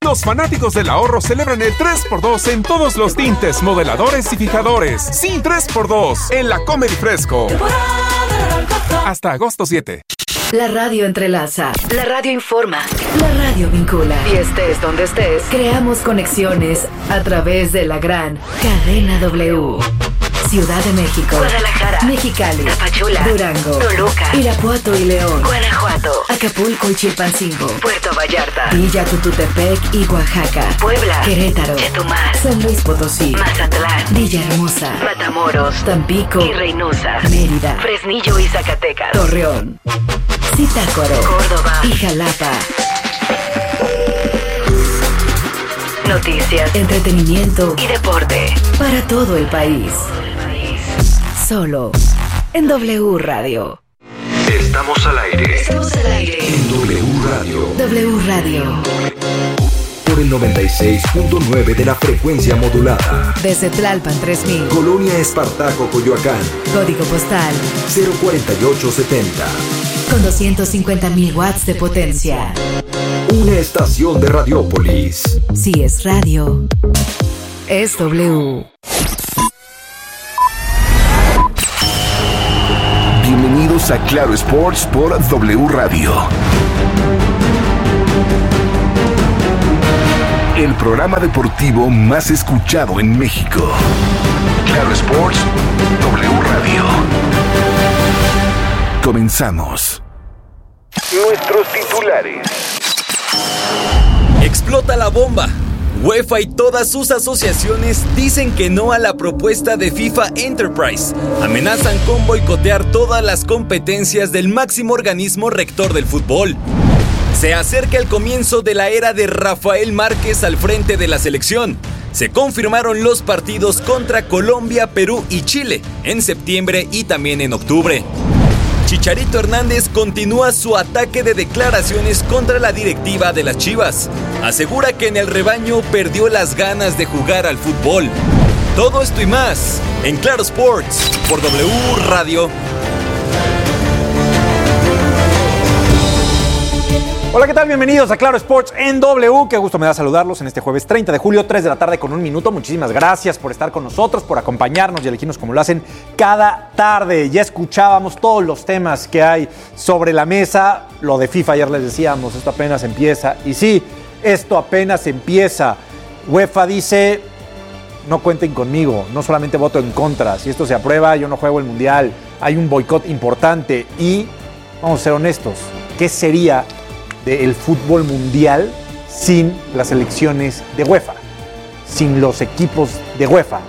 Los fanáticos del ahorro celebran el 3x2 en todos los tintes, modeladores y fijadores. Sí, 3x2 en la Comedy Fresco. Hasta agosto 7. La radio entrelaza, la radio informa, la radio vincula. Y estés donde estés, creamos conexiones a través de la gran Cadena W. Ciudad de México, Guadalajara, Mexicali, Tapachula, Durango, Toluca, Irapuato y León, Guanajuato, Acapulco y Chilpancingo, Puerto Vallarta, Villa Tututepec y Oaxaca, Puebla, Querétaro, Chetumal, San Luis Potosí, Mazatlán, Villahermosa, Matamoros, Tampico y Reynosa, Mérida, Fresnillo y Zacatecas, Torreón, Zitácuaro, Córdoba y Jalapa. Noticias, entretenimiento y deporte para todo el país. Solo en W Radio. Estamos al aire. Estamos al aire. En W Radio. W Radio. Por el 96.9 de la frecuencia modulada. Desde Tlalpan 3000. Colonia Espartaco, Coyoacán. Código postal 04870. con 250,000 watts de potencia. Una estación de Radiópolis. Si es radio, es W. Bienvenidos a Claro Sports por W Radio. El programa deportivo más escuchado en México. Claro Sports, W Radio. Comenzamos. Nuestros titulares. Explota la bomba. UEFA y todas sus asociaciones dicen que no a la propuesta de FIFA Enterprise. Amenazan con boicotear todas las competencias del máximo organismo rector del fútbol. Se acerca el comienzo de la era de Rafael Márquez al frente de la selección. Se confirmaron los partidos contra Colombia, Perú y Chile en septiembre y también en octubre. Chicharito Hernández continúa su ataque de declaraciones contra la directiva de las Chivas. Asegura que en el rebaño perdió las ganas de jugar al fútbol. Todo esto y más en Claro Sports por W Radio. Hola, ¿qué tal? Bienvenidos a Claro Sports en W. Qué gusto me da saludarlos en este jueves 30 de julio, 3 de la tarde con 1 minuto. Muchísimas gracias por estar con nosotros, por acompañarnos y elegirnos como lo hacen cada tarde. Ya escuchábamos todos los temas que hay sobre la mesa. Lo de FIFA ayer les decíamos, esto apenas empieza. Y sí, esto apenas empieza. UEFA dice, no cuenten conmigo, no solamente voto en contra. Si esto se aprueba, yo no juego el Mundial. Hay un boicot importante y, vamos a ser honestos, ¿qué sería del fútbol mundial sin las selecciones de UEFA, sin los equipos de UEFA?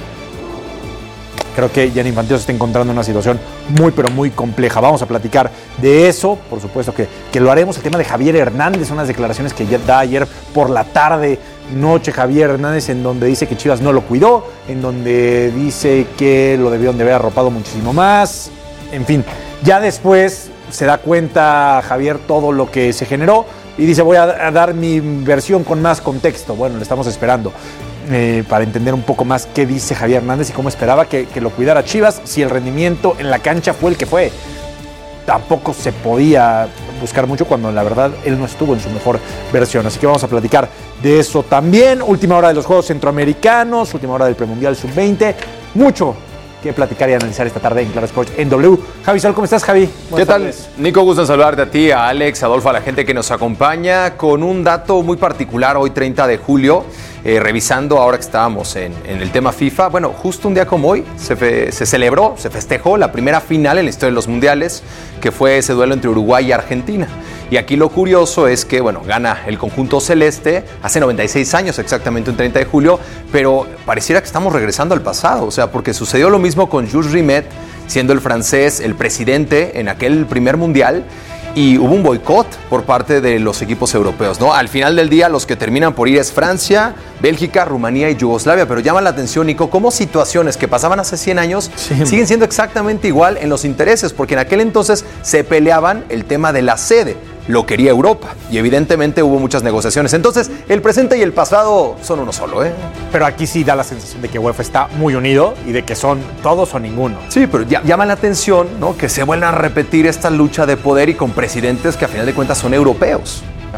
Creo que Gianni Infantino se está encontrando en una situación muy, pero muy compleja. Vamos a platicar de eso, por supuesto que lo haremos. El tema de Javier Hernández, unas declaraciones que ya da ayer por la tarde, noche, Javier Hernández, en donde dice que Chivas no lo cuidó, en donde dice que lo debieron de haber arropado muchísimo más. En fin, ya después se da cuenta Javier todo lo que se generó y dice, voy a dar mi versión con más contexto. Bueno, le estamos esperando para entender un poco más qué dice Javier Hernández y cómo esperaba que lo cuidara Chivas, si el rendimiento en la cancha fue el que fue. Tampoco se podía buscar mucho cuando la verdad él no estuvo en su mejor versión. Así que vamos a platicar de eso también. Última hora de los Juegos Centroamericanos, última hora del Premundial Sub-20. Mucho que platicar y analizar esta tarde en Claro Sports en W. Javi Sol, ¿cómo estás, Javi? ¿Qué tal, Nico? Gusto en saludarte a ti, a Alex, a Adolfo, a la gente que nos acompaña con un dato muy particular hoy, 30 de julio, revisando ahora que estábamos en el tema FIFA. Bueno, justo un día como hoy se festejó la primera final en la historia de los mundiales, que fue ese duelo entre Uruguay y Argentina. Y aquí lo curioso es que, bueno, gana el conjunto celeste hace 96 años, exactamente un 30 de julio, pero pareciera que estamos regresando al pasado, o sea, porque sucedió lo mismo con Jules Rimet, siendo el francés el presidente en aquel primer mundial, y hubo un boicot por parte de los equipos europeos, ¿no? Al final del día, los que terminan por ir es Francia, Bélgica, Rumanía y Yugoslavia, pero llama la atención, Nico, cómo situaciones que pasaban hace 100 años siguen siendo exactamente igual en los intereses, porque en aquel entonces se peleaban el tema de la sede. Lo quería Europa y evidentemente hubo muchas negociaciones. Entonces, el presente y el pasado son uno solo, ¿eh? Pero aquí sí da la sensación de que UEFA está muy unido y de que son todos o ninguno. Sí, pero llama la atención, ¿no?, que se vuelvan a repetir esta lucha de poder y con presidentes que a final de cuentas son europeos. También.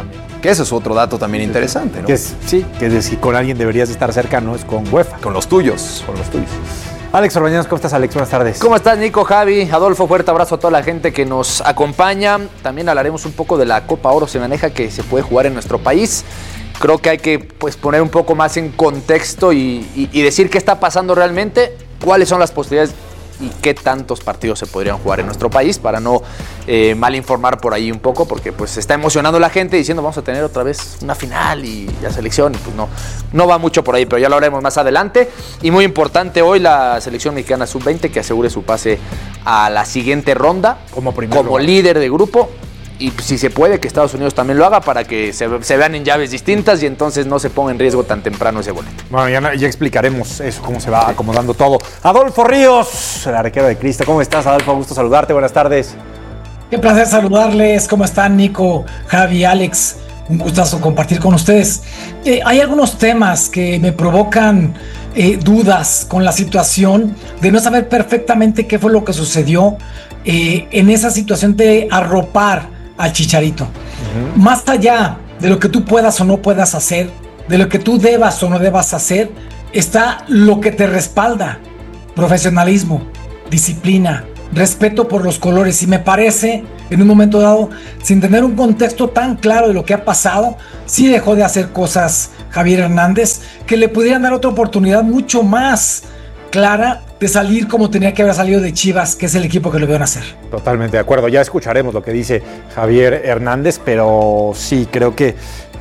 Que ese es otro dato también interesante, ¿no? Que es si con alguien deberías estar cerca, no es con UEFA. Con los tuyos. Con los tuyos. Alex Orbañanos, ¿cómo estás, Alex? Buenas tardes. ¿Cómo estás, Nico, Javi, Adolfo? Fuerte abrazo a toda la gente que nos acompaña. También hablaremos un poco de la Copa Oro. Se maneja que se puede jugar en nuestro país. Creo que hay que poner un poco más en contexto y decir qué está pasando realmente, cuáles son las posibilidades y qué tantos partidos se podrían jugar en nuestro país para no mal informar por ahí un poco, porque pues se está emocionando la gente diciendo vamos a tener otra vez una final y la selección, y pues no va mucho por ahí, pero ya lo hablaremos más adelante. Y muy importante hoy la selección mexicana sub-20 que asegure su pase a la siguiente ronda como líder de grupo. Y si se puede, que Estados Unidos también lo haga para que se vean en llaves distintas y entonces no se ponga en riesgo tan temprano ese boleto. Bueno, ya explicaremos eso, cómo se va acomodando todo. Adolfo Ríos, el arquero de Cristo. ¿Cómo estás, Adolfo? Gusto saludarte. Buenas tardes. Qué placer saludarles. ¿Cómo están, Nico, Javi, Alex? Un gustazo compartir con ustedes. Hay algunos temas que me provocan dudas con la situación de no saber perfectamente qué fue lo que sucedió en esa situación de arropar al Chicharito. Más allá de lo que tú puedas o no puedas hacer, de lo que tú debas o no debas hacer, está lo que te respalda: profesionalismo, disciplina, respeto por los colores. Y me parece, en un momento dado, sin tener un contexto tan claro de lo que ha pasado, sí dejó de hacer cosas Javier Hernández que le pudieran dar otra oportunidad mucho más clara de salir como tenía que haber salido de Chivas, que es el equipo que lo vio nacer. Totalmente de acuerdo. Ya escucharemos lo que dice Javier Hernández, pero sí, creo que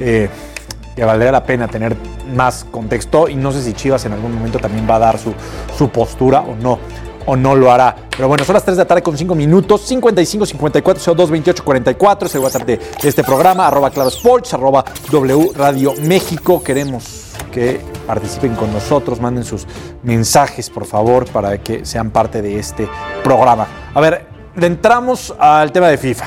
valdría la pena tener más contexto, y no sé si Chivas en algún momento también va a dar su postura o no lo hará. Pero bueno, son las 3 de la tarde con 5 minutos, 55 54 02 28 44, es el WhatsApp de este programa, @clarosports, @W Radio México. Queremos que participen con nosotros, manden sus mensajes, por favor, para que sean parte de este programa. A ver, entramos al tema de FIFA.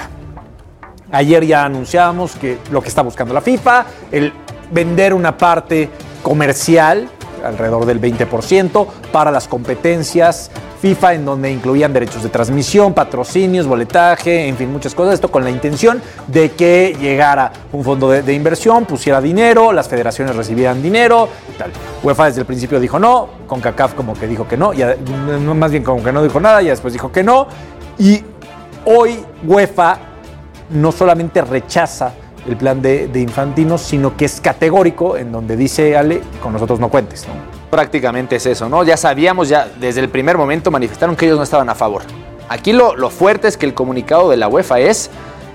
Ayer ya anunciábamos que lo que está buscando la FIFA, el vender una parte comercial, alrededor del 20%, para las competencias FIFA, en donde incluían derechos de transmisión, patrocinios, boletaje, en fin, muchas cosas. Esto con la intención de que llegara un fondo de inversión, pusiera dinero, las federaciones recibieran dinero y tal. UEFA desde el principio dijo no, CONCACAF como que dijo que no, ya, más bien como que no dijo nada, y después dijo que no. Y hoy UEFA no solamente rechaza el plan de Infantino, sino que es categórico, en donde dice, Ale, con nosotros no cuentes, ¿no? Prácticamente es eso, ¿no? Ya sabíamos, ya desde el primer momento manifestaron que ellos no estaban a favor. Aquí lo fuerte es que el comunicado de la UEFA es: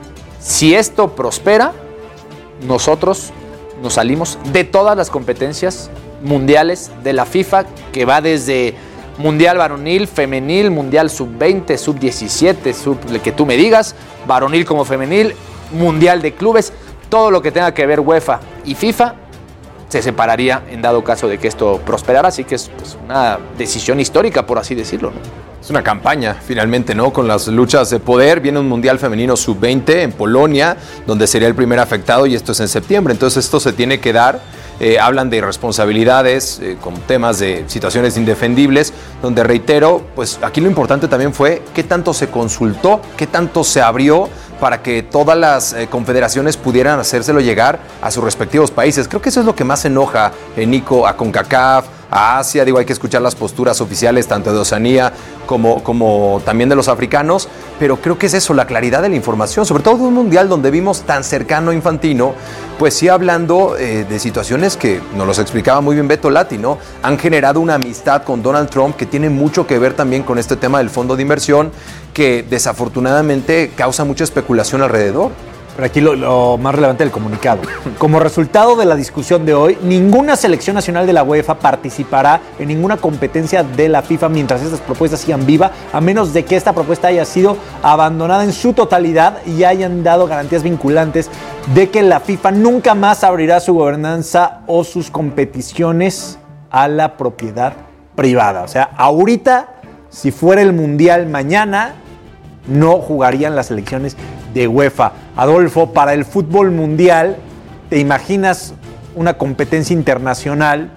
si esto prospera, nosotros nos salimos de todas las competencias mundiales de la FIFA, que va desde Mundial varonil, femenil, Mundial sub-20, sub-17, el que tú me digas, varonil como femenil, Mundial de clubes, todo lo que tenga que ver UEFA y FIFA se separaría en dado caso de que esto prosperara. Así que es una decisión histórica, por así decirlo, ¿no? Es una campaña, finalmente, ¿no? Con las luchas de poder. Viene un Mundial Femenino Sub-20 en Polonia, donde sería el primer afectado, y esto es en septiembre. Entonces esto se tiene que dar. Hablan de irresponsabilidades, con temas de situaciones indefendibles, donde, reitero, pues aquí lo importante también fue qué tanto se consultó, qué tanto se abrió para que todas las confederaciones pudieran hacérselo llegar a sus respectivos países. Creo que eso es lo que más enoja, Nico, a CONCACAF, a Asia. Digo, hay que escuchar las posturas oficiales tanto de Oceanía como también de los africanos, pero creo que es eso, la claridad de la información, sobre todo de un mundial donde vimos tan cercano a Infantino, pues sí hablando de situaciones que nos los explicaba muy bien Beto Lati, ¿no? Han generado una amistad con Donald Trump que tiene mucho que ver también con este tema del fondo de inversión, que desafortunadamente causa mucha especulación alrededor. Pero aquí lo más relevante del comunicado. Como resultado de la discusión de hoy, ninguna selección nacional de la UEFA participará en ninguna competencia de la FIFA mientras estas propuestas sigan vivas, a menos de que esta propuesta haya sido abandonada en su totalidad y hayan dado garantías vinculantes de que la FIFA nunca más abrirá su gobernanza o sus competiciones a la propiedad privada. O sea, ahorita, si fuera el Mundial mañana, no jugarían las selecciones de UEFA. Adolfo, para el fútbol mundial, ¿te imaginas una competencia internacional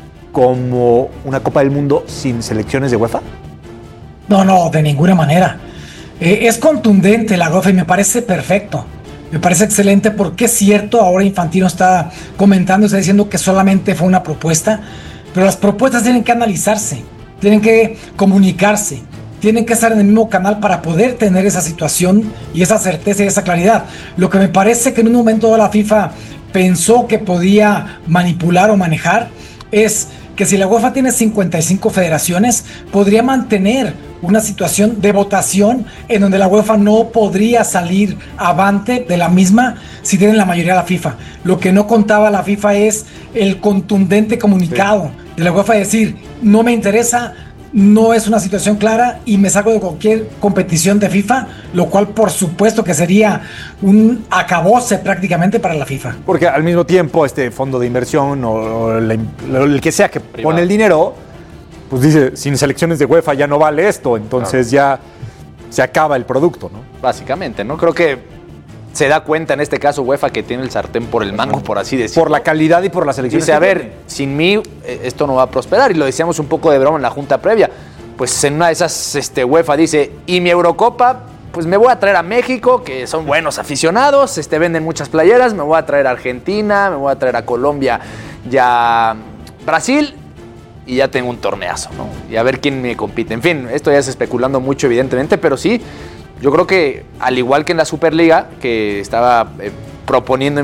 como una Copa del Mundo sin selecciones de UEFA? No, de ninguna manera. Es contundente la UEFA y me parece perfecto. Me parece excelente porque es cierto, ahora Infantino está comentando, está diciendo que solamente fue una propuesta, pero las propuestas tienen que analizarse, tienen que comunicarse, tienen que estar en el mismo canal para poder tener esa situación y esa certeza y esa claridad. Lo que me parece que en un momento la FIFA pensó que podía manipular o manejar es que si la UEFA tiene 55 federaciones, podría mantener una situación de votación en donde la UEFA no podría salir avante de la misma si tienen la mayoría de la FIFA. Lo que no contaba la FIFA es el contundente comunicado de la UEFA, decir, no me interesa, no es una situación clara y me saco de cualquier competición de FIFA, lo cual por supuesto que sería un acabose prácticamente para la FIFA. Porque al mismo tiempo este fondo de inversión o el que sea que pone el dinero, pues dice, sin selecciones de UEFA ya no vale esto, entonces ya se acaba el producto, ¿no? Básicamente, ¿no? Creo que se da cuenta en este caso UEFA que tiene el sartén por el mango, por así decirlo. Por la calidad y por las selecciones. Dice, a ver, sin mí esto no va a prosperar. Y lo decíamos un poco de broma en la junta previa. Pues en una de esas UEFA dice, y mi Eurocopa, pues me voy a traer a México, que son buenos aficionados, venden muchas playeras, me voy a traer a Argentina, me voy a traer a Colombia, ya Brasil, y ya tengo un torneazo, ¿no? Y a ver quién me compite. En fin, esto ya es especulando mucho, evidentemente, pero sí, yo creo que al igual que en la Superliga, que estaba proponiendo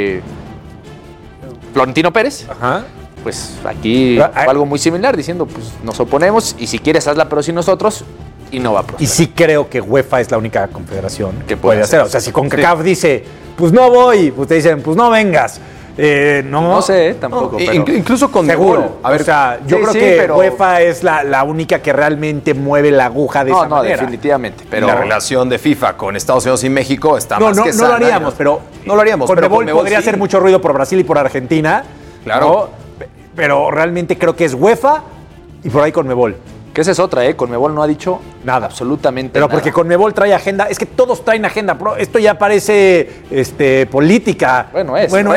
Florentino Pérez, pues aquí fue algo muy similar, diciendo, pues nos oponemos y si quieres hazla, pero sin nosotros, y no va a prosperar. Y sí creo que UEFA es la única confederación que puede hacer. O sea, si CONCACAF dice, pues no voy, pues te dicen, pues no vengas. No sé, tampoco. Pero incluso con seguro. A ver, o sea, yo creo que UEFA es la única que realmente mueve la aguja de esa manera. No, definitivamente. Pero la relación de FIFA con Estados Unidos y México está más que sana. No lo haríamos, pero no lo haríamos. Conmebol podría hacer mucho ruido por Brasil y por Argentina. Claro. ¿no? Pero realmente creo que es UEFA y por ahí Conmebol. Que esa es otra, Conmebol no ha dicho nada. Absolutamente nada. Pero porque Conmebol trae agenda. Es que todos traen agenda. Esto ya parece política. Bueno,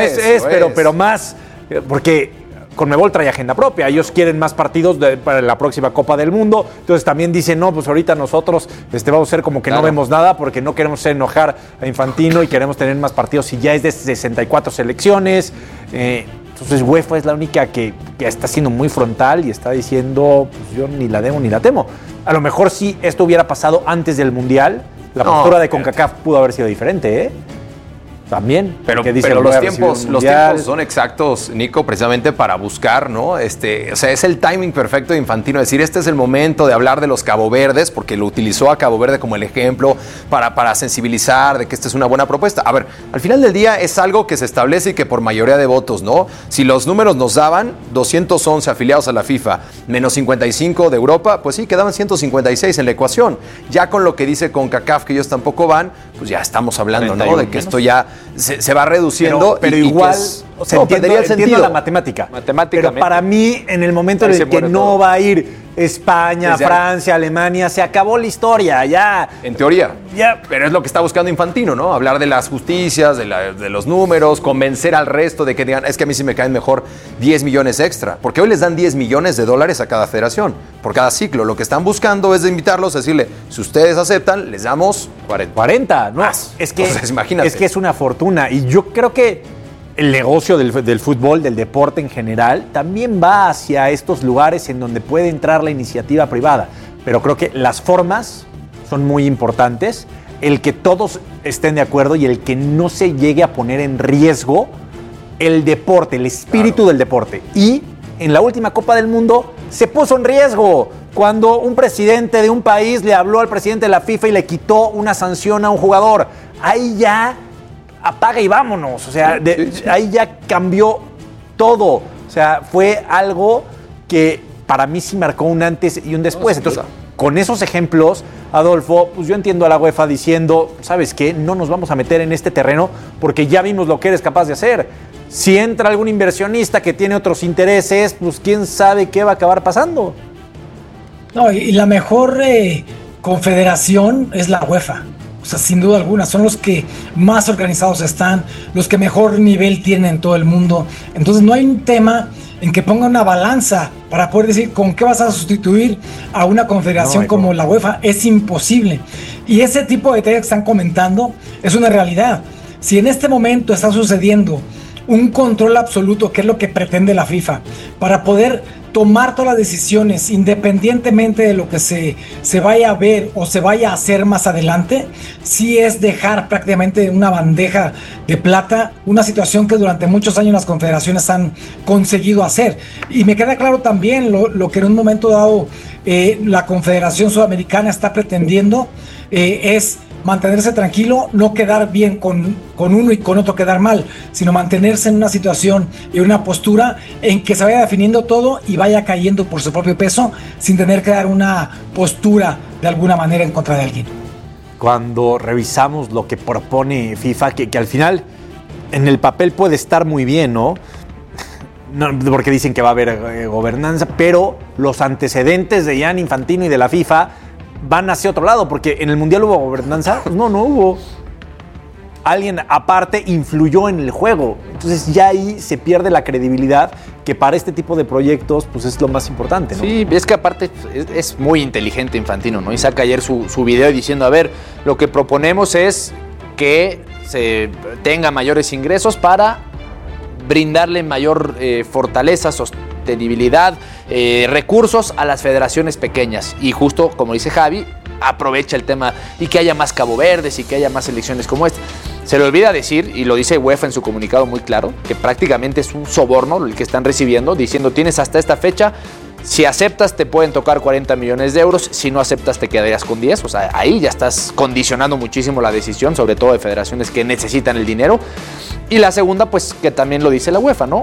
pero más. Porque Conmebol trae agenda propia. Ellos quieren más partidos para la próxima Copa del Mundo. Entonces también dicen, no, pues ahorita nosotros vamos a ser como que no vemos nada porque no queremos hacer enojar a Infantino y queremos tener más partidos. Y ya es de 64 selecciones. Entonces UEFA es la única que está siendo muy frontal y está diciendo, pues yo ni la demo ni la temo. A lo mejor si esto hubiera pasado antes del Mundial, la postura de CONCACAF pudo haber sido diferente, ¿eh? También. Pero los tiempos son exactos, Nico, precisamente para buscar, ¿no? O sea, es el timing perfecto de Infantino decir, este es el momento de hablar de los Cabo Verdes, porque lo utilizó a Cabo Verde como el ejemplo para sensibilizar de que esta es una buena propuesta. A ver, al final del día es algo que se establece y que por mayoría de votos, ¿no? Si los números nos daban 211 afiliados a la FIFA, menos 55 de Europa, pues sí, quedaban 156 en la ecuación. Ya con lo que dice CONCACAF, que ellos tampoco van, pues ya estamos hablando, ¿no? De que esto ya se va reduciendo. Pero igual, o sea, entiendo la matemática. Pero para mí, en el momento en el que no va a ir España, Francia, Alemania, se acabó la historia, ya. En teoría. Ya. Pero es lo que está buscando Infantino, ¿no? Hablar de las justicias, de los números, convencer al resto de que digan, es que a mí sí me caen mejor 10 millones extra. Porque hoy les dan 10 millones de dólares a cada federación, por cada ciclo. Lo que están buscando es de invitarlos a decirle, si ustedes aceptan, les damos 40, ¿no? Más. Es que, entonces, imagínate. Es que es una fortuna. Y yo creo que el negocio del fútbol, del deporte en general, también va hacia estos lugares en donde puede entrar la iniciativa privada. Pero creo que las formas son muy importantes. El que todos estén de acuerdo y el que no se llegue a poner en riesgo el deporte, el espíritu del deporte. Y en la última Copa del Mundo se puso en riesgo cuando un presidente de un país le habló al presidente de la FIFA y le quitó una sanción a un jugador. Ahí ya apaga y vámonos. O sea, ahí ya cambió todo. O sea, fue algo que para mí sí marcó un antes y un después. Entonces, con esos ejemplos, Adolfo, pues yo entiendo a la UEFA diciendo, ¿sabes qué? No nos vamos a meter en este terreno porque ya vimos lo que eres capaz de hacer. Si entra algún inversionista que tiene otros intereses, pues quién sabe qué va a acabar pasando. No, y la mejor confederación es la UEFA. O sea, sin duda alguna, son los que más organizados están, los que mejor nivel tienen en todo el mundo. Entonces no hay un tema en que ponga una balanza para poder decir con qué vas a sustituir a una confederación como la UEFA. Es imposible. Y ese tipo de detalles que están comentando es una realidad. Si en este momento está sucediendo un control absoluto, que es lo que pretende la FIFA, para poder tomar todas las decisiones independientemente de lo que se vaya a ver o se vaya a hacer más adelante, sí es dejar prácticamente una bandeja de plata, una situación que durante muchos años las confederaciones han conseguido hacer. Y me queda claro también lo que en un momento dado la Confederación Sudamericana está pretendiendo, es mantenerse tranquilo, no quedar bien con uno y con otro quedar mal, sino mantenerse en una situación y una postura en que se vaya definiendo todo y vaya cayendo por su propio peso sin tener que dar una postura de alguna manera en contra de alguien. Cuando revisamos lo que propone FIFA, que al final en el papel puede estar muy bien, ¿no? No, porque dicen que va a haber gobernanza, pero los antecedentes de Gianni Infantino y de la FIFA van hacia otro lado, porque en el Mundial hubo gobernanza. Pues no hubo. Alguien aparte influyó en el juego. Entonces ya ahí se pierde la credibilidad, que para este tipo de proyectos pues es lo más importante, ¿no? Sí, es que aparte es muy inteligente Infantino, ¿no? Y saca ayer su video diciendo, a ver, lo que proponemos es que se tenga mayores ingresos para brindarle mayor fortaleza, sostenibilidad, recursos a las federaciones pequeñas. Y justo, como dice Javi, aprovecha el tema y que haya más Cabo Verdes y que haya más selecciones como esta. Se le olvida decir, y lo dice UEFA en su comunicado muy claro, que prácticamente es un soborno el que están recibiendo, diciendo tienes hasta esta fecha, si aceptas te pueden tocar 40 millones de euros, si no aceptas te quedarías con 10, o sea, ahí ya estás condicionando muchísimo la decisión, sobre todo de federaciones que necesitan el dinero. Y la segunda, pues que también lo dice la UEFA, ¿no?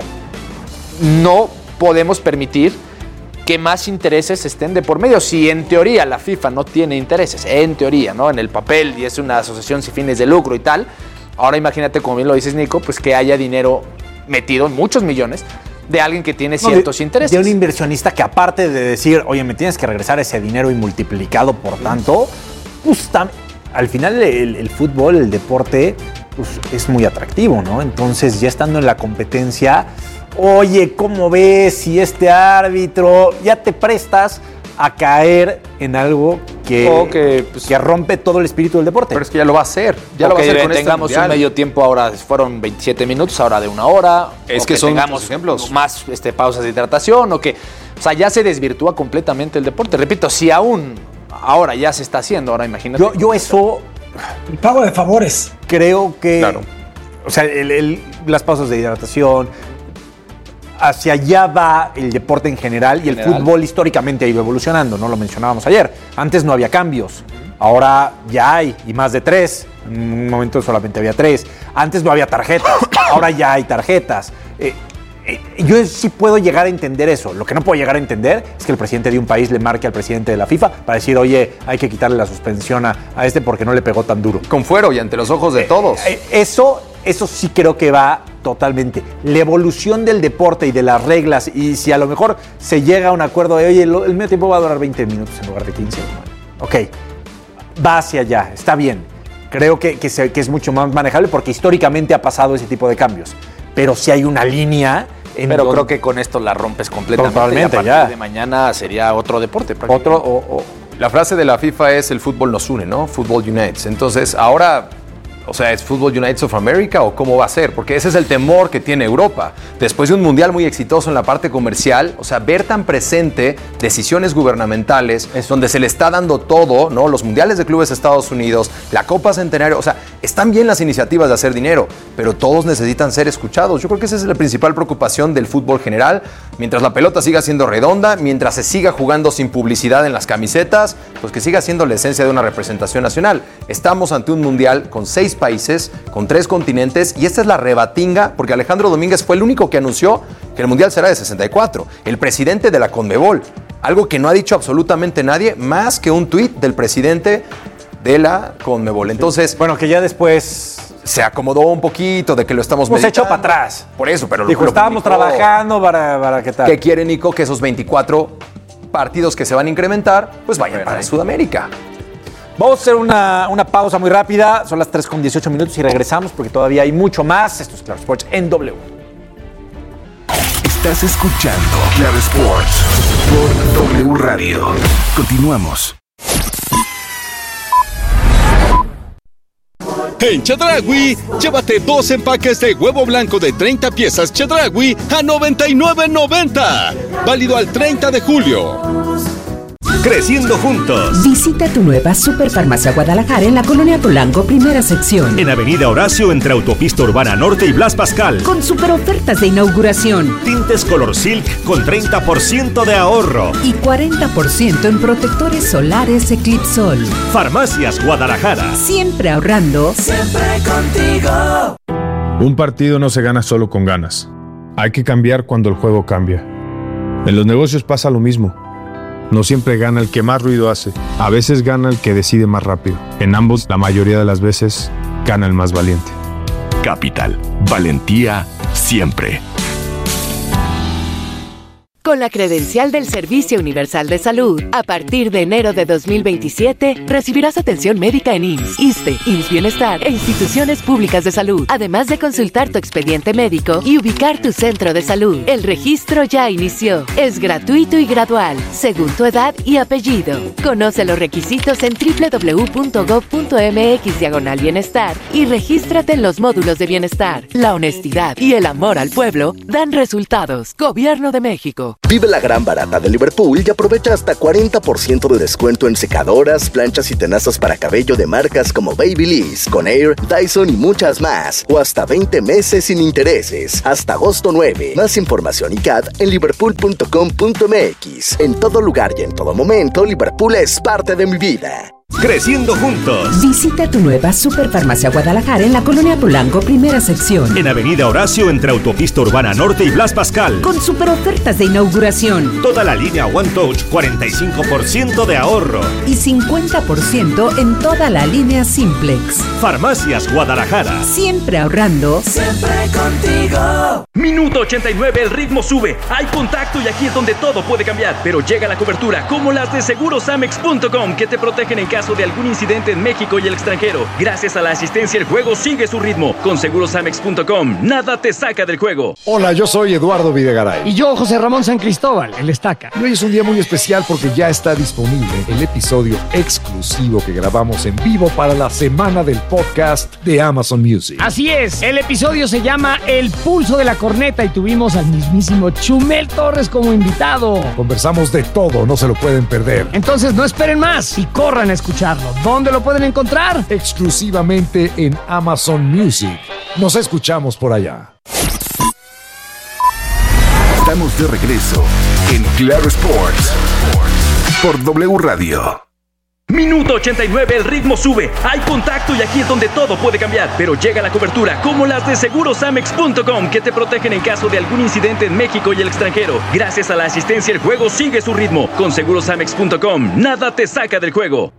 No podemos permitir que más intereses estén de por medio. Si en teoría la FIFA no tiene intereses, en teoría, ¿no? En el papel, y es una asociación sin fines de lucro y tal, ahora imagínate, como bien lo dices, Nico, pues que haya dinero metido, muchos millones, de alguien que tiene ciertos intereses. De un inversionista que aparte de decir, oye, me tienes que regresar ese dinero y multiplicado por tanto, pues al final el fútbol, el deporte, pues es muy atractivo, ¿no? Entonces ya estando en la competencia, oye, ¿cómo ves si este árbitro ya te prestas a caer en algo que rompe todo el espíritu del deporte? Pero es que ya lo va a hacer. Ya lo va a hacer con tengamos un medio tiempo, ahora fueron 27 minutos, ahora de 1 hora. Es que son tengamos ejemplos. Más pausas de hidratación, o sea, ya se desvirtúa completamente el deporte. Repito, si aún ahora ya se está haciendo, ahora imagínate. Yo eso... El pago de favores. Creo que... Claro. O sea, las pausas de hidratación... Hacia allá va el deporte en general y el fútbol históricamente ha ido evolucionando, ¿no? Lo mencionábamos ayer. Antes no había cambios, ahora ya hay, y más de 3. En un momento solamente había 3. Antes no había tarjetas, ahora ya hay tarjetas. Yo sí puedo llegar a entender eso. Lo que no puedo llegar a entender es que el presidente de un país le marque al presidente de la FIFA para decir, oye, hay que quitarle la suspensión a este porque no le pegó tan duro. Con fuero y ante los ojos de todos. Eso sí creo que va totalmente. La evolución del deporte y de las reglas, y si a lo mejor se llega a un acuerdo de, oye, el medio tiempo va a durar 20 minutos en lugar de 15. Ok, va hacia allá, está bien. Creo que es mucho más manejable porque históricamente ha pasado ese tipo de cambios. Pero si hay una línea... Pero creo que con esto la rompes completamente. Totalmente, y a partir de mañana sería otro deporte. La frase de la FIFA es el fútbol nos une, ¿no? Football unites. Entonces, ahora... O sea, ¿es Football United of America o cómo va a ser? Porque ese es el temor que tiene Europa. Después de un mundial muy exitoso en la parte comercial, o sea, ver tan presente decisiones gubernamentales donde se le está dando todo, ¿no? Los mundiales de clubes de Estados Unidos, la Copa Centenario, o sea, están bien las iniciativas de hacer dinero, pero todos necesitan ser escuchados. Yo creo que esa es la principal preocupación del fútbol general. Mientras la pelota siga siendo redonda, mientras se siga jugando sin publicidad en las camisetas, pues que siga siendo la esencia de una representación nacional. Estamos ante un mundial con 6 países, con 3 continentes, y esta es la rebatinga, porque Alejandro Domínguez fue el único que anunció que el mundial será de 64, el presidente de la CONMEBOL, algo que no ha dicho absolutamente nadie, más que un tuit del presidente de la CONMEBOL. Entonces, bueno, que ya después se acomodó un poquito de que lo estamos meditando. Se echó para atrás. Por eso, pero dijo, estábamos trabajando para qué tal. ¿Qué quiere, Nico? Que esos 24 partidos que se van a incrementar, pues vayan para Sudamérica. Vamos a hacer una pausa muy rápida. Son las 3:18 y regresamos porque todavía hay mucho más. Esto es Claro Sports en W. Estás escuchando Claro Sports por W Radio. Continuamos. En Chedraui, llévate 2 empaques de huevo blanco de 30 piezas Chedraui a $99.90. Válido al 30 de julio. Creciendo juntos. Visita tu nueva Superfarmacia Guadalajara en la Colonia Polanco, primera sección. En Avenida Horacio, entre Autopista Urbana Norte y Blas Pascal. Con super ofertas de inauguración. Tintes Color Silk con 30% de ahorro. Y 40% en protectores solares Eclipsol. Farmacias Guadalajara. Siempre ahorrando. Siempre contigo. Un partido no se gana solo con ganas. Hay que cambiar cuando el juego cambia. En los negocios pasa lo mismo. No siempre gana el que más ruido hace. A veces gana el que decide más rápido. En ambos, la mayoría de las veces, gana el más valiente. Capital. Valentía siempre. Con la credencial del Servicio Universal de Salud, a partir de enero de 2027, recibirás atención médica en IMSS, ISSSTE, IMSS Bienestar e instituciones públicas de salud, además de consultar tu expediente médico y ubicar tu centro de salud. El registro ya inició. Es gratuito y gradual, según tu edad y apellido. Conoce los requisitos en www.gov.mx/bienestar y regístrate en los módulos de bienestar. La honestidad y el amor al pueblo dan resultados. Gobierno de México. Vive la gran barata de Liverpool y aprovecha hasta 40% de descuento en secadoras, planchas y tenazas para cabello de marcas como Babyliss, Conair, Dyson y muchas más. O hasta 20 meses sin intereses. Hasta agosto 9. Más información y CAT en liverpool.com.mx. En todo lugar y en todo momento, Liverpool es parte de mi vida. Creciendo juntos. Visita tu nueva Superfarmacia Guadalajara en la Colonia Polanco, primera sección. En Avenida Horacio, entre Autopista Urbana Norte y Blas Pascal. Con super ofertas de inauguración. Toda la línea One Touch, 45% de ahorro. Y 50% en toda la línea Simplex. Farmacias Guadalajara. Siempre ahorrando. Siempre contigo. Minuto 89, el ritmo sube. Hay contacto y aquí es donde todo puede cambiar. Pero llega la cobertura, como las de segurosamex.com, que te protegen en caso de algún incidente en México y el extranjero. Gracias a la asistencia, el juego sigue su ritmo. Con segurosamex.com, nada te saca del juego. Hola, yo soy Eduardo Videgaray. Y yo, José Ramón San Cristóbal, el Estaca. Y hoy es un día muy especial porque ya está disponible el episodio exclusivo que grabamos en vivo para la semana del podcast de Amazon Music. Así es, el episodio se llama El Pulso de la Corneta y tuvimos al mismísimo Chumel Torres como invitado. Conversamos de todo, no se lo pueden perder. Entonces no esperen más y corran a escucharlo. ¿Dónde lo pueden encontrar? Exclusivamente en Amazon Music. Nos escuchamos por allá. Estamos de regreso en Claro Sports por W Radio. Minuto 89, el ritmo sube. Hay contacto y aquí es donde todo puede cambiar. Pero llega la cobertura, como las de segurosamex.com, que te protegen en caso de algún incidente en México y el extranjero. Gracias a la asistencia, el juego sigue su ritmo. Con segurosamex.com, nada te saca del juego.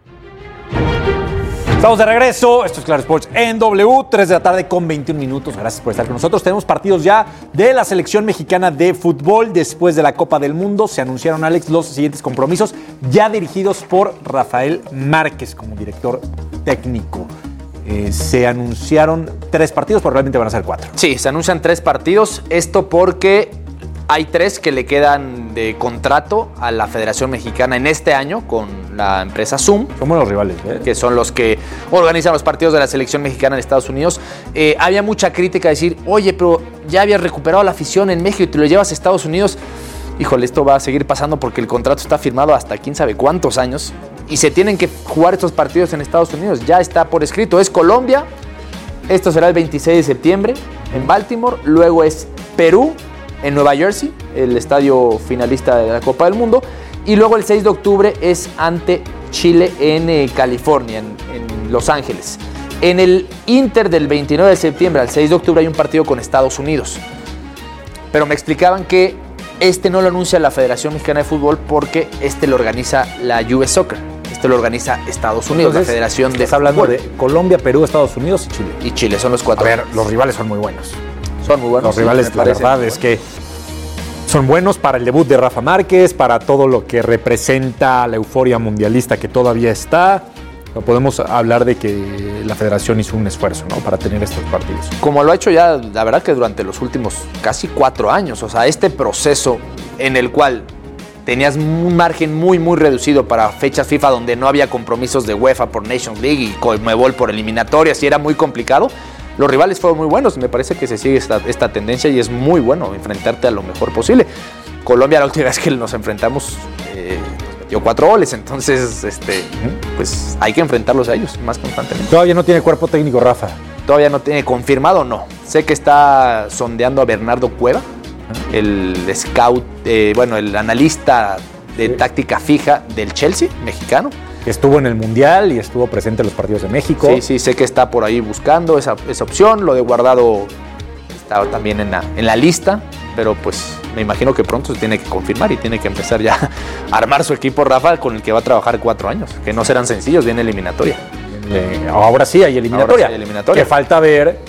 Estamos de regreso, esto es Claro Sports en W, 3 de la tarde con 21 minutos. Gracias por estar con nosotros. Tenemos partidos ya de la selección mexicana de fútbol después de la Copa del Mundo. Se anunciaron, Alex, los siguientes compromisos ya dirigidos por Rafael Márquez como director técnico. Se anunciaron 3 partidos, pero realmente van a ser 4. Sí, se anuncian 3 partidos. Esto porque hay 3 que le quedan de contrato a la Federación Mexicana en este año con la empresa Zoom. Son buenos rivales, que son los que organizan los partidos de la selección mexicana en Estados Unidos. Había mucha crítica de decir, oye, pero ya habías recuperado la afición en México y te lo llevas a Estados Unidos. Híjole, esto va a seguir pasando porque el contrato está firmado hasta quién sabe cuántos años y se tienen que jugar estos partidos en Estados Unidos. Ya está por escrito. Es Colombia. Esto será el 26 de septiembre en Baltimore. Luego es Perú en Nueva Jersey, el estadio finalista de la Copa del Mundo. Y luego el 6 de octubre es ante Chile en California, en Los Ángeles. En el Inter del 29 de septiembre al 6 de octubre hay un partido con Estados Unidos. Pero me explicaban que no lo anuncia la Federación Mexicana de Fútbol porque lo organiza la US Soccer. Lo organiza Estados Unidos. Entonces, la Federación de Fútbol. Hablando de Colombia, Perú, Estados Unidos y Chile. Y Chile, son los 4. A ver, los rivales son muy buenos. Son muy buenos. Los rivales, la verdad es que son buenos para el debut de Rafa Márquez, para todo lo que representa la euforia mundialista que todavía está. Podemos hablar de que la federación hizo un esfuerzo, ¿no?, para tener estos partidos. Como lo ha hecho ya, la verdad que durante los últimos casi 4 años. O sea, este proceso en el cual tenías un margen muy, muy reducido para fechas FIFA donde no había compromisos de UEFA por Nations League y Conmebol por eliminatorias y era muy complicado. Los rivales fueron muy buenos, me parece que se sigue esta tendencia y es muy bueno enfrentarte a lo mejor posible. Colombia, la última vez que nos enfrentamos, nos metió 4 goles, entonces pues hay que enfrentarlos a ellos más constantemente. Todavía no tiene cuerpo técnico, Rafa. Todavía no tiene confirmado, no. Sé que está sondeando a Bernardo Cueva, el scout, el analista de táctica fija del Chelsea, mexicano. Que estuvo en el Mundial y estuvo presente en los partidos de México. Sí, sé que está por ahí buscando esa opción. Lo de Guardado está también en la lista, pero pues me imagino que pronto se tiene que confirmar y tiene que empezar ya a armar su equipo, Rafa, con el que va a trabajar 4 años, que no serán sencillos, viene eliminatoria. Ahora sí hay eliminatoria. Que falta ver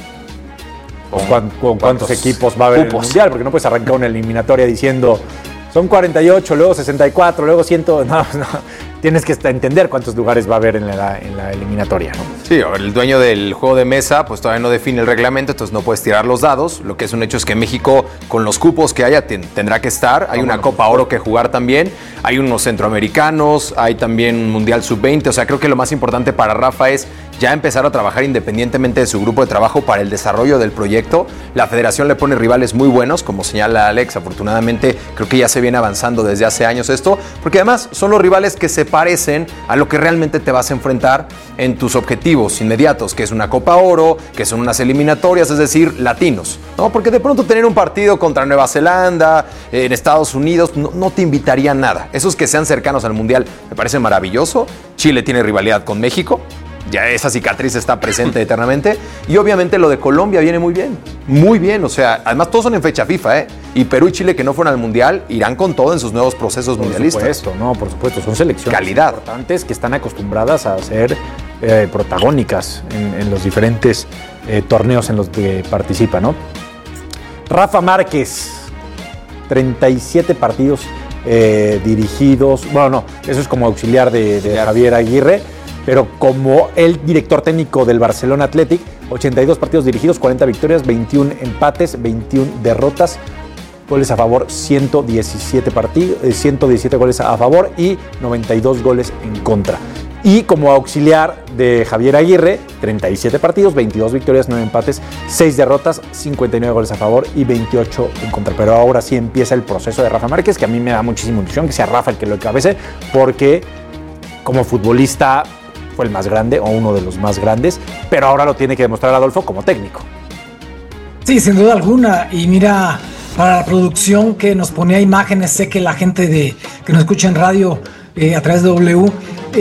con cuántos equipos va a haber en el Mundial, porque no puedes arrancar una eliminatoria diciendo son 48, luego 64, luego 100. No. Tienes que entender cuántos lugares va a haber en la eliminatoria, ¿no? Sí, el dueño del juego de mesa pues todavía no define el reglamento, entonces no puedes tirar los dados. Lo que es un hecho es que México, con los cupos que haya, tendrá que estar. Hay una Copa Oro que jugar también. Hay unos centroamericanos, hay también un Mundial Sub-20. O sea, creo que lo más importante para Rafa es ya empezar a trabajar independientemente de su grupo de trabajo para el desarrollo del proyecto. La federación le pone rivales muy buenos, como señala Alex. Afortunadamente, creo que ya se viene avanzando desde hace años esto, porque además son los rivales que se parecen a lo que realmente te vas a enfrentar en tus objetivos inmediatos, que es una Copa Oro, que son unas eliminatorias, es decir, latinos, ¿no? Porque de pronto tener un partido contra Nueva Zelanda, en Estados Unidos, no te invitaría a nada. Esos que sean cercanos al Mundial me parece maravilloso. Chile tiene rivalidad con México. Ya esa cicatriz está presente eternamente. Y obviamente lo de Colombia viene muy bien. O sea, además todos son en fecha FIFA, Y Perú y Chile, que no fueron al Mundial, irán con todo en sus nuevos procesos mundialistas. Por supuesto. Son selecciones calidad importantes que están acostumbradas a ser protagónicas en los diferentes torneos en los que participan, ¿no? Rafa Márquez, 37 partidos dirigidos. Bueno, no, eso es como auxiliar de Javier Aguirre. Pero como el director técnico del Barcelona Athletic, 82 partidos dirigidos, 40 victorias, 21 empates, 21 derrotas, goles a favor, 117 goles a favor y 92 goles en contra. Y como auxiliar de Javier Aguirre, 37 partidos, 22 victorias, 9 empates, 6 derrotas, 59 goles a favor y 28 en contra. Pero ahora sí empieza el proceso de Rafa Márquez, que a mí me da muchísima ilusión que sea Rafa el que lo encabece, porque como futbolista fue el más grande o uno de los más grandes, pero ahora lo tiene que demostrar Adolfo como técnico. Sí, sin duda alguna. Y mira, para la producción que nos ponía imágenes, sé que la gente que nos escucha en radio a través de W,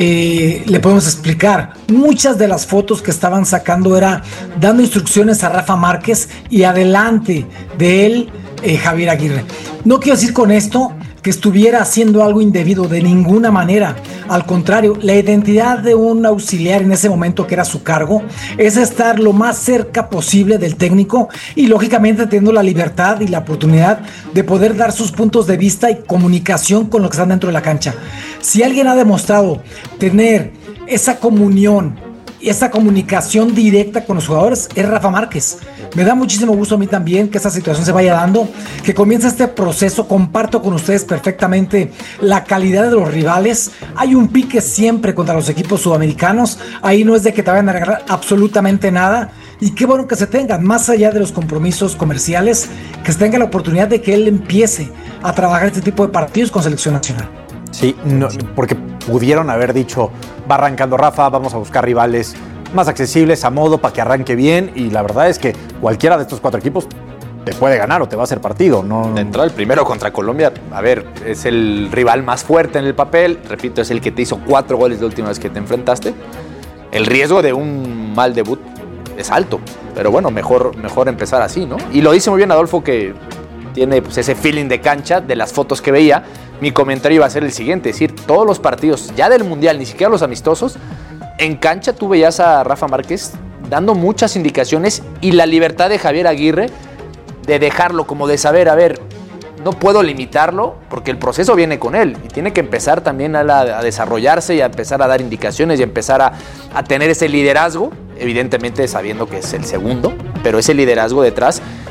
le podemos explicar. Muchas de las fotos que estaban sacando era dando instrucciones a Rafa Márquez y adelante de él Javier Aguirre. No quiero decir con esto que estuviera haciendo algo indebido de ninguna manera. Al contrario, la identidad de un auxiliar en ese momento, que era su cargo, es estar lo más cerca posible del técnico y lógicamente teniendo la libertad y la oportunidad de poder dar sus puntos de vista y comunicación con los que están dentro de la cancha. Si alguien ha demostrado tener esa comunión y esa comunicación directa con los jugadores, es Rafa Márquez. Me da muchísimo gusto a mí también que esta situación se vaya dando, que comience este proceso. Comparto con ustedes perfectamente la calidad de los rivales. Hay un pique siempre contra los equipos sudamericanos. Ahí no es de que te vayan a regalar absolutamente nada. Y qué bueno que se tengan, más allá de los compromisos comerciales, que se tenga la oportunidad de que él empiece a trabajar este tipo de partidos con selección nacional. Sí, porque pudieron haber dicho, va arrancando Rafa, vamos a buscar rivales más accesibles a modo para que arranque bien, y la verdad es que cualquiera de estos 4 equipos te puede ganar o te va a hacer partido. No. De entrada, el primero contra Colombia, a ver, es el rival más fuerte en el papel, repito, es el que te hizo 4 goles la última vez que te enfrentaste. El riesgo de un mal debut es alto, pero bueno, mejor empezar así, ¿no? Y lo dice muy bien Adolfo, que tiene pues ese feeling de cancha de las fotos que veía. Mi comentario iba a ser el siguiente, es decir, todos los partidos ya del Mundial, ni siquiera los amistosos, en cancha tú veías a Rafa Márquez dando muchas indicaciones y la libertad de Javier Aguirre de dejarlo, como de saber, a ver, no puedo limitarlo porque el proceso viene con él y tiene que empezar también a desarrollarse y a empezar a dar indicaciones y a empezar a tener ese liderazgo, evidentemente sabiendo que es el segundo, pero ese liderazgo detrás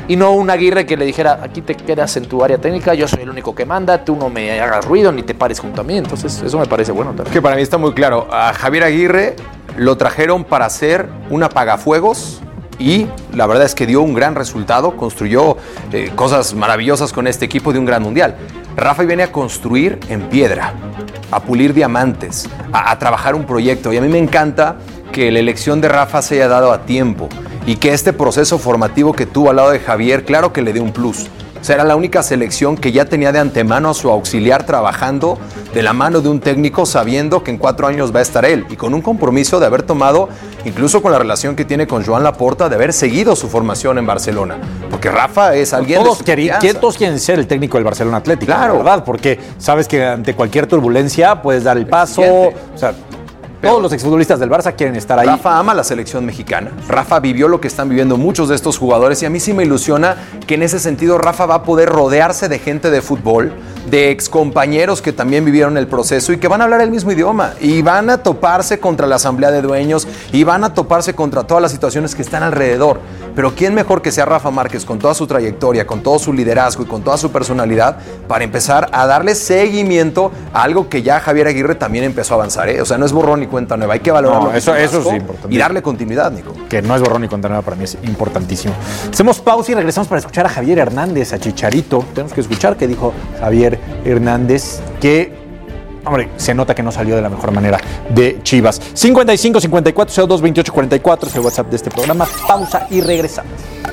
y no un Aguirre que le dijera, aquí te quedas en tu área técnica, yo soy el único que manda, tú no me hagas ruido ni te pares junto a mí. Entonces eso me parece bueno también. Que para mí está muy claro, a Javier Aguirre lo trajeron para hacer un apagafuegos y la verdad es que dio un gran resultado, construyó cosas maravillosas con este equipo de un gran mundial. Rafa viene a construir en piedra, a pulir diamantes, a trabajar un proyecto, y a mí me encanta que la elección de Rafa se haya dado a tiempo y que este proceso formativo que tuvo al lado de Javier, claro que le dio un plus. O sea, era la única selección que ya tenía de antemano a su auxiliar trabajando de la mano de un técnico, sabiendo que en 4 años va a estar él y con un compromiso de haber tomado, incluso con la relación que tiene con Joan Laporta, de haber seguido su formación en Barcelona. Porque Rafa es alguien todos quieren ser el técnico del Barcelona Atlético, claro, ¿verdad? Porque sabes que ante cualquier turbulencia puedes dar el paso. O sea, todos los exfutbolistas del Barça quieren estar ahí. Rafa ama la selección mexicana. Rafa vivió lo que están viviendo muchos de estos jugadores y a mí sí me ilusiona que en ese sentido Rafa va a poder rodearse de gente de fútbol, de excompañeros que también vivieron el proceso y que van a hablar el mismo idioma y van a toparse contra la asamblea de dueños y van a toparse contra todas las situaciones que están alrededor. Pero ¿quién mejor que sea Rafa Márquez con toda su trayectoria, con todo su liderazgo y con toda su personalidad para empezar a darle seguimiento a algo que ya Javier Aguirre también empezó a avanzar, ¿eh? O sea, no es borrón ni cuenta nueva, hay que valorarlo. No, eso es importante. Y darle continuidad, Nico. Que no es borrón ni cuenta nueva, para mí es importantísimo. Hacemos pausa y regresamos para escuchar a Javier Hernández, a Chicharito. Tenemos que escuchar qué dijo Javier Hernández, que, hombre, se nota que no salió de la mejor manera de Chivas. 55 54 02 28 44 es el WhatsApp de este programa. Pausa y regresamos.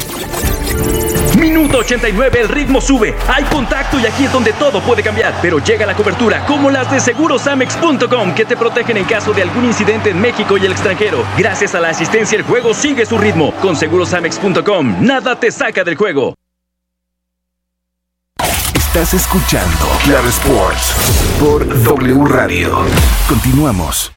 Minuto 89, el ritmo sube, hay contacto y aquí es donde todo puede cambiar. Pero llega la cobertura, como las de segurosamex.com, que te protegen en caso de algún incidente en México y el extranjero. Gracias a la asistencia, el juego sigue su ritmo. Con segurosamex.com, nada te saca del juego. Estás escuchando Claro Sports por W Radio. Continuamos.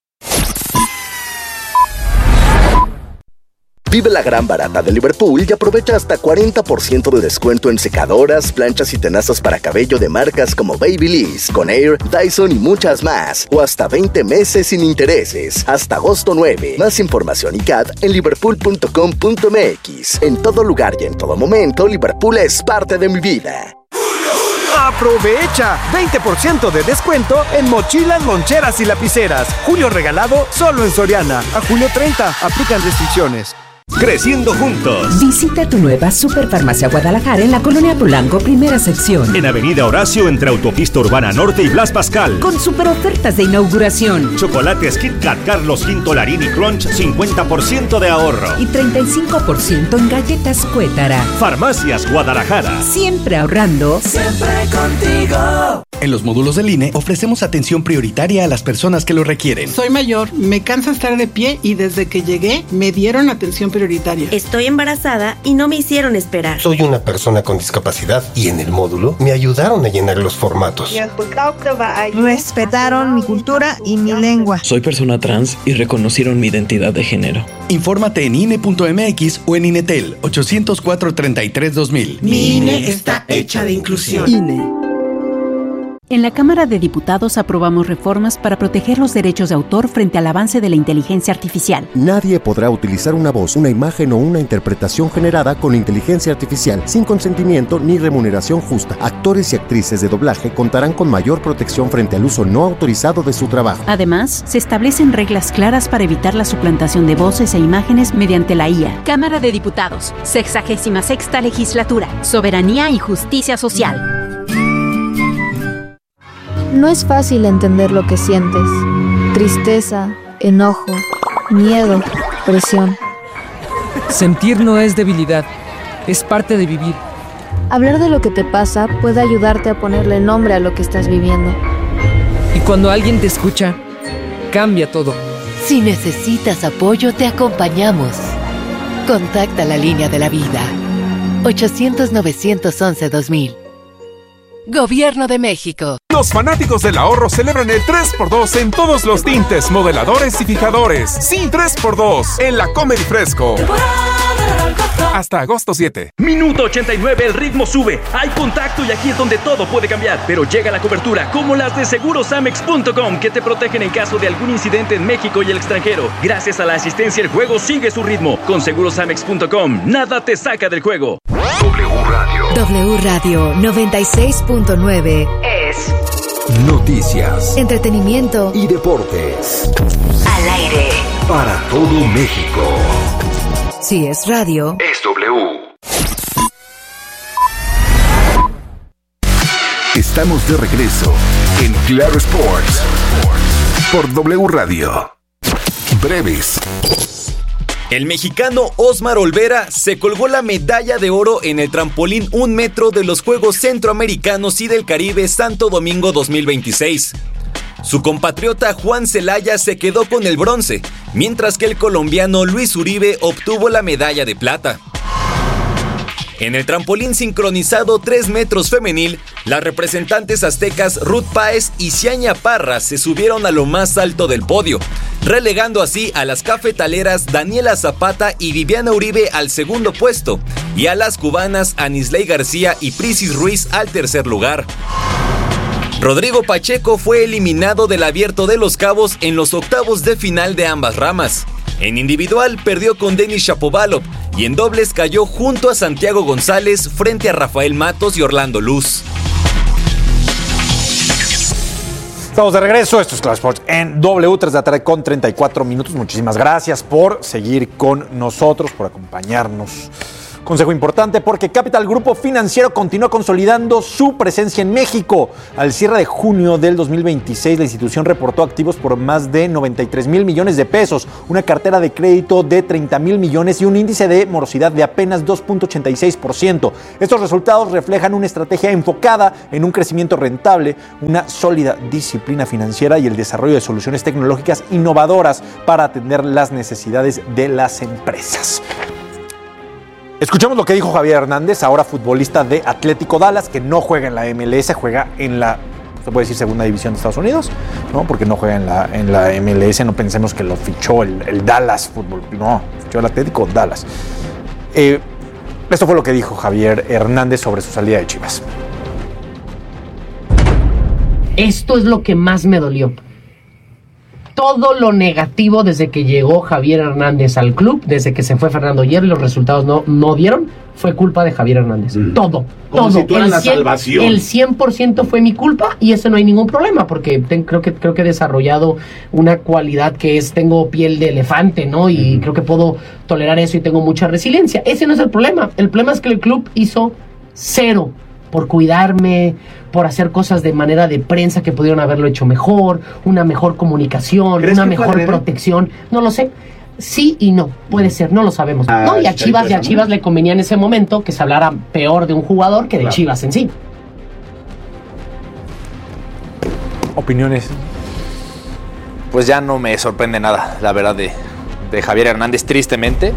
Vive la gran barata de Liverpool y aprovecha hasta 40% de descuento en secadoras, planchas y tenazas para cabello de marcas como Babyliss, Conair, Dyson y muchas más. O hasta 20 meses sin intereses, hasta agosto 9. Más información y CAD en liverpool.com.mx. En todo lugar y en todo momento, Liverpool es parte de mi vida. ¡Aprovecha! 20% de descuento en mochilas, loncheras y lapiceras. Julio regalado solo en Soriana. A julio 30. Aplican restricciones. Creciendo juntos. Visita tu nueva Superfarmacia Guadalajara en la Colonia Polanco, primera sección. En Avenida Horacio, entre Autopista Urbana Norte y Blas Pascal. Con super ofertas de inauguración. Chocolates Kit Kat Carlos V Larini Crunch, 50% de ahorro. Y 35% en galletas Cuétara. Farmacias Guadalajara. Siempre ahorrando. Siempre contigo. En los módulos del INE ofrecemos atención prioritaria a las personas que lo requieren. Soy mayor, me cansa estar de pie y desde que llegué me dieron atención prioritaria. Estoy embarazada y no me hicieron esperar. Soy una persona con discapacidad y en el módulo me ayudaron a llenar los formatos. Respetaron mi cultura y mi lengua. Soy persona trans y reconocieron mi identidad de género. Infórmate en INE.mx o en INETEL 804-33-2000. Mi INE está hecha de inclusión. INE. En la Cámara de Diputados aprobamos reformas para proteger los derechos de autor frente al avance de la inteligencia artificial. Nadie podrá utilizar una voz, una imagen o una interpretación generada con inteligencia artificial sin consentimiento ni remuneración justa. Actores y actrices de doblaje contarán con mayor protección frente al uso no autorizado de su trabajo. Además, se establecen reglas claras para evitar la suplantación de voces e imágenes mediante la IA. Cámara de Diputados, 66ª Legislatura, Soberanía y Justicia Social. No es fácil entender lo que sientes. Tristeza, enojo, miedo, presión. Sentir no es debilidad, es parte de vivir. Hablar de lo que te pasa puede ayudarte a ponerle nombre a lo que estás viviendo. Y cuando alguien te escucha, cambia todo. Si necesitas apoyo, te acompañamos. Contacta la línea de la vida. 800-911-2000. Gobierno de México. Los fanáticos del ahorro celebran el 3x2 en todos los tintes, modeladores y fijadores. Sí, 3x2 en la Comedy Fresco. Hasta agosto 7. Minuto 89, el ritmo sube, hay contacto y aquí es donde todo puede cambiar. Pero llega la cobertura, como las de segurosamex.com, que te protegen en caso de algún incidente en México y el extranjero. Gracias a la asistencia, el juego sigue su ritmo. Con segurosamex.com, nada te saca del juego. W Radio. W Radio 96.9 es Noticias, entretenimiento y deportes. Al aire. Para todo México. Si es radio, es W. Estamos de regreso en Claro Sports por W Radio. Breves. El mexicano Osmar Olvera se colgó la medalla de oro en el trampolín 1 metro de los Juegos Centroamericanos y del Caribe Santo Domingo 2026. Su compatriota Juan Celaya se quedó con el bronce, mientras que el colombiano Luis Uribe obtuvo la medalla de plata. En el trampolín sincronizado 3 metros femenil, las representantes aztecas Ruth Páez y Ciaña Parra se subieron a lo más alto del podio, relegando así a las cafetaleras Daniela Zapata y Viviana Uribe al segundo puesto, y a las cubanas Anisley García y Prisis Ruiz al tercer lugar. Rodrigo Pacheco fue eliminado del Abierto de Los Cabos en los octavos de final de ambas ramas. En individual perdió con Denis Shapovalov y en dobles cayó junto a Santiago González frente a Rafael Matos y Orlando Luz. Estamos de regreso, esto es Claro Sports en W, 3 de la tarde con 34 minutos. Muchísimas gracias por seguir con nosotros, por acompañarnos. Consejo importante porque Capital Grupo Financiero continúa consolidando su presencia en México. Al cierre de junio del 2026, la institución reportó activos por más de 93,000 millones de pesos, una cartera de crédito de 30,000 millones y un índice de morosidad de apenas 2.86%. Estos resultados reflejan una estrategia enfocada en un crecimiento rentable, una sólida disciplina financiera y el desarrollo de soluciones tecnológicas innovadoras para atender las necesidades de las empresas. Escuchamos lo que dijo Javier Hernández, ahora futbolista de Atlético Dallas, que no juega en la MLS, juega en la, se puede decir, segunda división de Estados Unidos, ¿no? Porque no juega en la MLS, no pensemos que lo fichó el Dallas Fútbol, no, fichó el Atlético Dallas. Esto fue lo que dijo Javier Hernández sobre su salida de Chivas. Esto es lo que más me dolió. Todo lo negativo desde que llegó Javier Hernández al club, desde que se fue Fernando Hierro y los resultados no dieron, fue culpa de Javier Hernández. Todo. Si tú eras la salvación. El 100% fue mi culpa y eso no hay ningún problema porque creo que he desarrollado una cualidad que es, tengo piel de elefante, ¿no? Y creo que puedo tolerar eso y tengo mucha resiliencia. Ese no es el problema. El problema es que el club hizo cero por cuidarme, por hacer cosas de manera de prensa que pudieron haberlo hecho mejor, una mejor comunicación, una mejor protección, no lo sé. Sí y no, puede ser, no lo sabemos. ¿No? Y a Chivas le convenía en ese momento que se hablara peor de un jugador que de Chivas en sí. ¿Opiniones? Pues ya no me sorprende nada, la verdad, de Javier Hernández, tristemente.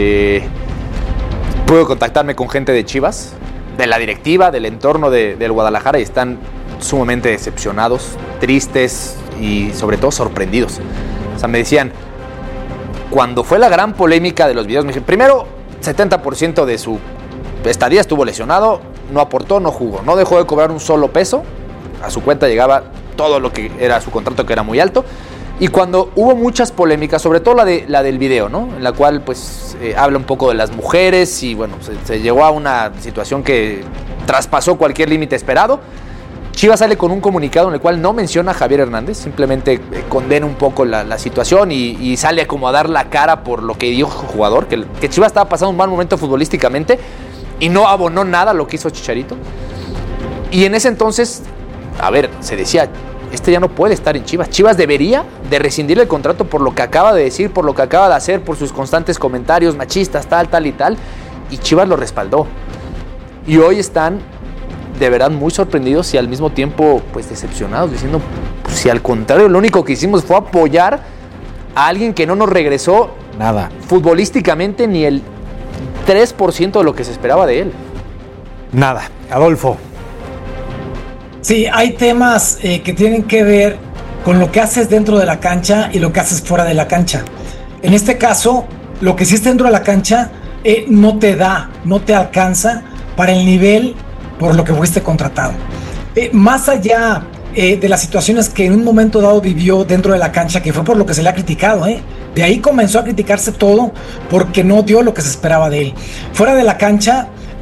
Puedo contactarme con gente de Chivas, de la directiva, del entorno del Guadalajara, y están sumamente decepcionados, tristes y sobre todo sorprendidos. O sea, me decían, cuando fue la gran polémica de los videos, me dijeron, primero, 70% de su estadía estuvo lesionado, no aportó, no jugó, no dejó de cobrar un solo peso, a su cuenta llegaba todo lo que era su contrato, que era muy alto. Y cuando hubo muchas polémicas, sobre todo la del video, ¿no? En la cual pues habla un poco de las mujeres y bueno, se llegó a una situación que traspasó cualquier límite esperado. Chivas sale con un comunicado en el cual no menciona a Javier Hernández, simplemente condena un poco la situación y sale como a dar la cara por lo que dijo el jugador, que Chivas estaba pasando un mal momento futbolísticamente y no abonó nada a lo que hizo Chicharito. Y en ese entonces, a ver, se decía, ya no puede estar en Chivas. Chivas debería de rescindir el contrato por lo que acaba de decir, por lo que acaba de hacer, por sus constantes comentarios machistas, tal y tal. Y Chivas lo respaldó. Y hoy están de verdad muy sorprendidos y al mismo tiempo pues decepcionados, diciendo, pues, si al contrario lo único que hicimos fue apoyar a alguien que no nos regresó nada futbolísticamente ni el 3% de lo que se esperaba de él. Nada. Adolfo. Sí, hay temas que tienen que ver con lo que haces dentro de la cancha y lo que haces fuera de la cancha. En este caso, lo que hiciste dentro de la cancha no te alcanza para el nivel por lo que fuiste contratado. Más allá de las situaciones que en un momento dado vivió dentro de la cancha, que fue por lo que se le ha criticado, de ahí comenzó a criticarse todo porque no dio lo que se esperaba de él. Fuera de la cancha,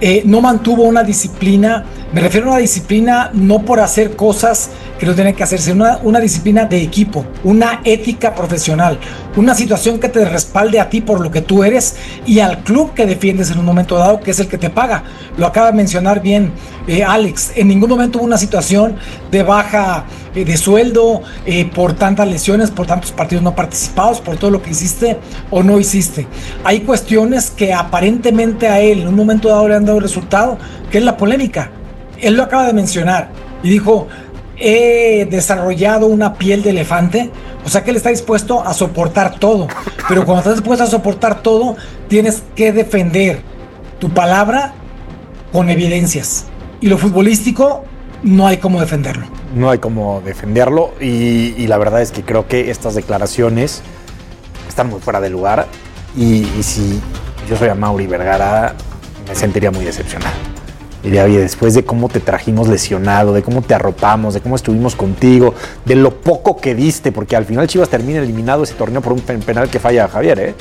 no mantuvo una disciplina. Me refiero a una disciplina no por hacer cosas que no tienen que hacerse, una disciplina de equipo, una ética profesional, una situación que te respalde a ti por lo que tú eres y al club que defiendes en un momento dado, que es el que te paga. Lo acaba de mencionar bien Alex. En ningún momento hubo una situación de baja de sueldo por tantas lesiones, por tantos partidos no participados, por todo lo que hiciste o no hiciste. Hay cuestiones que aparentemente a él en un momento dado le han dado resultado, que es la polémica. Él lo acaba de mencionar y dijo: he desarrollado una piel de elefante. O sea que él está dispuesto a soportar todo, pero cuando estás dispuesto a soportar todo, tienes que defender tu palabra con evidencias, y lo futbolístico no hay cómo defenderlo. No hay cómo defenderlo, y la verdad es que creo que estas declaraciones están muy fuera de lugar, y si yo soy Amaury Vergara, me sentiría muy decepcionado. Diría: oye, después de cómo te trajimos lesionado, de cómo te arropamos, de cómo estuvimos contigo, de lo poco que diste, porque al final Chivas termina eliminado ese torneo por un penal que falla Javier,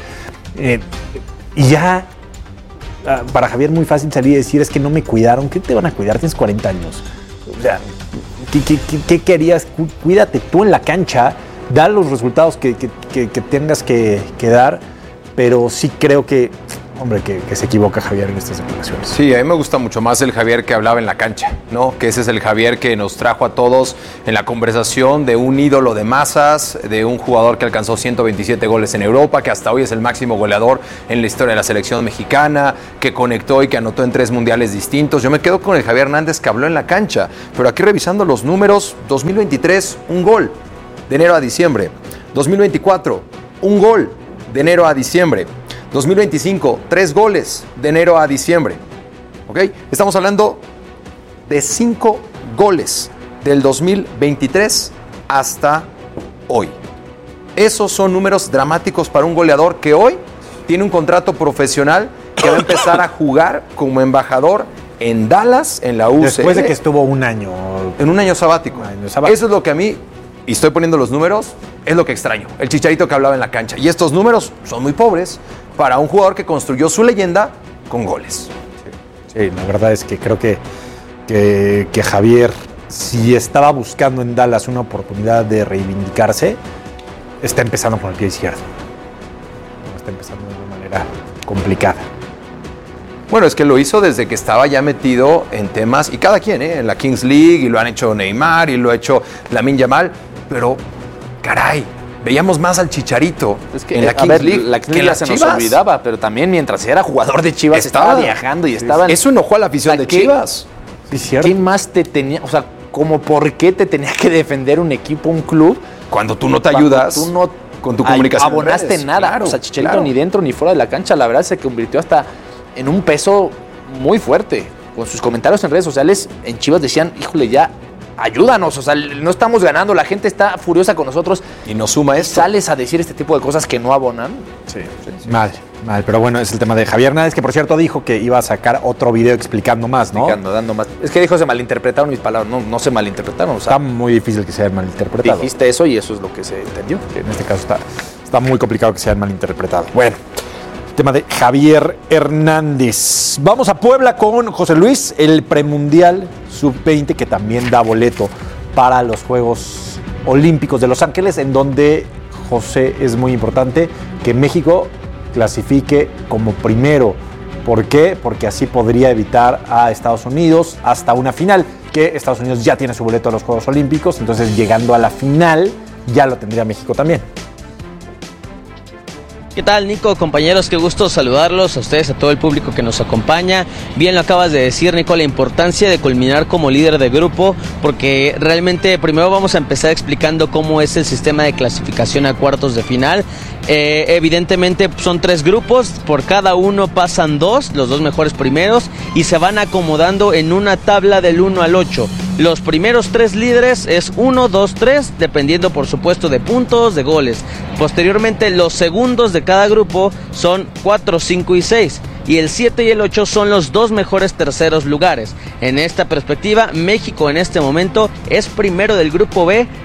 y ya para Javier muy fácil salir y decir: es que no me cuidaron. ¿Qué te van a cuidar? Tienes 40 años. O sea, ¿qué querías? Cuídate tú en la cancha, da los resultados que tengas que dar, pero sí creo que se equivoca Javier en estas declaraciones. Sí, a mí me gusta mucho más el Javier que hablaba en la cancha, ¿no? Que ese es el Javier que nos trajo a todos en la conversación de un ídolo de masas, de un jugador que alcanzó 127 goles en Europa, que hasta hoy es el máximo goleador en la historia de la selección mexicana, que conectó y que anotó en 3 mundiales distintos. Yo me quedo con el Javier Hernández que habló en la cancha, pero aquí revisando los números: 2023, 1 gol de enero a diciembre. 2024, 1 gol de enero a diciembre. 2025, 3 goles de enero a diciembre. ¿Ok? Estamos hablando de 5 goles del 2023 hasta hoy. Esos son números dramáticos para un goleador que hoy tiene un contrato profesional que va a empezar a jugar como embajador en Dallas, en la UCL. Después de que estuvo un año. En un año sabático. Eso es lo que a mí, y estoy poniendo los números, es lo que extraño. El Chicharito que hablaba en la cancha. Y estos números son muy pobres para un jugador que construyó su leyenda con goles. Sí, la verdad es que creo que Javier, si estaba buscando en Dallas una oportunidad de reivindicarse, está empezando con el pie izquierdo. Está empezando de una manera complicada. Bueno, es que lo hizo desde que estaba ya metido en temas, y cada quien, en la Kings League, y lo han hecho Neymar, y lo ha hecho Lamine Yamal, pero, caray, veíamos más al Chicharito en la Kings League. La Kings League se nos olvidaba, pero también mientras era jugador de Chivas estaba viajando y estaba... Eso enojó a la afición de Chivas. Sí, cierto. ¿Quién más te tenía? O sea, como por qué te tenía que defender un equipo, un club? Cuando tú no te ayudas tú no con tu comunicación. Abonaste nada. Claro, o sea, Chicharito ni dentro ni fuera de la cancha, la verdad se convirtió hasta en un peso muy fuerte. Con sus comentarios en redes sociales, en Chivas decían: híjole, ya ayúdanos, o sea, no estamos ganando, la gente está furiosa con nosotros. Y nos suma esto. Sales a decir este tipo de cosas que no abonan. Sí. Mal. Pero bueno, es el tema de Javier Hernández, que por cierto dijo que iba a sacar otro video explicando más, ¿no? Dando más. Es que dijo: se malinterpretaron mis palabras. No se malinterpretaron. O sea, está muy difícil que se hayan malinterpretado. Dijiste eso y eso es lo que se entendió. Que en este caso está muy complicado que se hayan malinterpretado. Bueno, el tema de Javier Hernández. Vamos a Puebla con José Luis, el premundial sub-20, que también da boleto para los Juegos Olímpicos de Los Ángeles, en donde, José, es muy importante que México clasifique como primero. ¿Por qué? Porque así podría evitar a Estados Unidos hasta una final, que Estados Unidos ya tiene su boleto a los Juegos Olímpicos, entonces llegando a la final ya lo tendría México también. ¿Qué tal, Nico? Compañeros, qué gusto saludarlos a ustedes, a todo el público que nos acompaña. Bien lo acabas de decir, Nico, la importancia de culminar como líder de grupo, porque realmente primero vamos a empezar explicando cómo es el sistema de clasificación a cuartos de final. Evidentemente son 3 grupos, por cada uno pasan 2, los 2 mejores primeros, y se van acomodando en una tabla del 1 al 8. Los primeros 3 líderes es 1, 2, 3, dependiendo por supuesto de puntos, de goles. Posteriormente los segundos de cada grupo son 4, 5 y 6. Y el 7 y el 8 son los 2 mejores terceros lugares. En esta perspectiva, México en este momento es primero del grupo B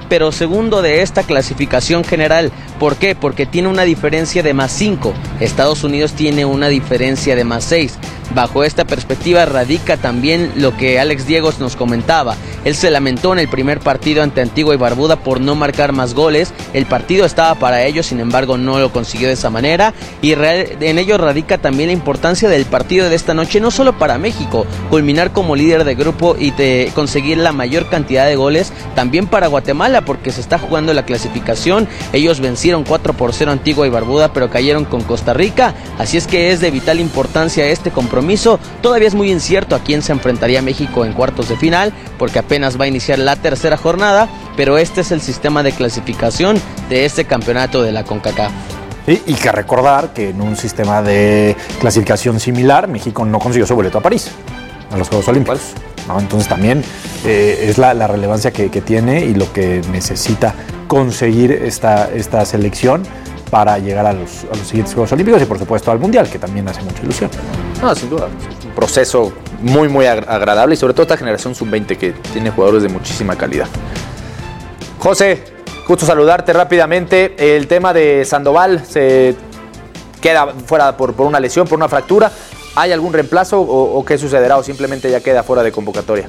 pero segundo de esta clasificación general. ¿Por qué? Porque tiene una diferencia de +5. Estados Unidos tiene una diferencia de +6. Bajo esta perspectiva radica también lo que Alex Diego nos comentaba. Él se lamentó en el primer partido ante Antigua y Barbuda por no marcar más goles. El partido estaba para ellos, sin embargo no lo consiguió de esa manera. Y en ello radica también la importancia del partido de esta noche, no solo para México, culminar como líder de grupo y conseguir la mayor cantidad de goles, también para Guatemala, porque se está jugando la clasificación. Ellos vencieron 4-0 Antigua y Barbuda, pero cayeron con Costa Rica. Así es que es de vital importancia este compromiso. Todavía es muy incierto a quién se enfrentaría México en cuartos de final, porque apenas va a iniciar la tercera jornada, pero este es el sistema de clasificación de este campeonato de la CONCACAF. Sí, y que recordar que en un sistema de clasificación similar, México no consiguió su boleto a París, a los Juegos Olímpicos, ¿no? Entonces también es la relevancia que tiene y lo que necesita conseguir esta selección para llegar a los siguientes Juegos Olímpicos y por supuesto al Mundial, que también hace mucha ilusión. No, sin duda, es un proceso muy, muy agradable y sobre todo esta generación sub-20 que tiene jugadores de muchísima calidad. José, gusto saludarte rápidamente. El tema de Sandoval se queda fuera por una lesión, por una fractura. ¿Hay algún reemplazo o qué sucederá o simplemente ya queda fuera de convocatoria?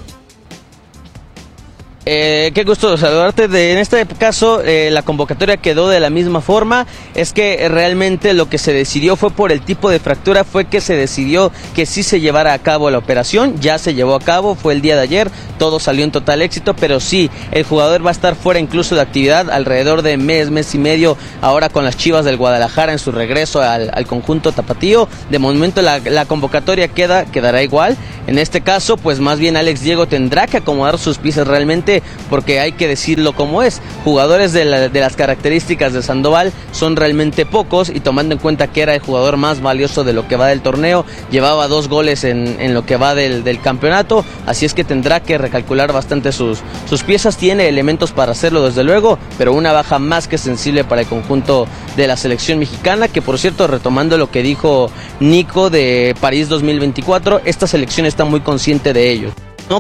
Qué gusto saludarte. En este caso, la convocatoria quedó de la misma forma. Es que realmente lo que se decidió fue por el tipo de fractura, fue que se decidió que sí se llevara a cabo la operación. Ya se llevó a cabo, fue el día de ayer, todo salió en total éxito, pero sí, el jugador va a estar fuera incluso de actividad alrededor de mes y medio, ahora con las Chivas del Guadalajara en su regreso al conjunto tapatío. De momento la convocatoria quedará igual. En este caso, pues más bien Alex Diego tendrá que acomodar sus piezas realmente, porque hay que decirlo como es. Jugadores de las características de Sandoval son realmente pocos, y tomando en cuenta que era el jugador más valioso de lo que va del torneo, llevaba 2 goles en lo que va del campeonato, así es que tendrá que recalcular bastante sus piezas. Tiene elementos para hacerlo desde luego, pero una baja más que sensible para el conjunto de la selección mexicana, que por cierto, retomando lo que dijo Nico de París 2024, esta selección está muy consciente de ello. No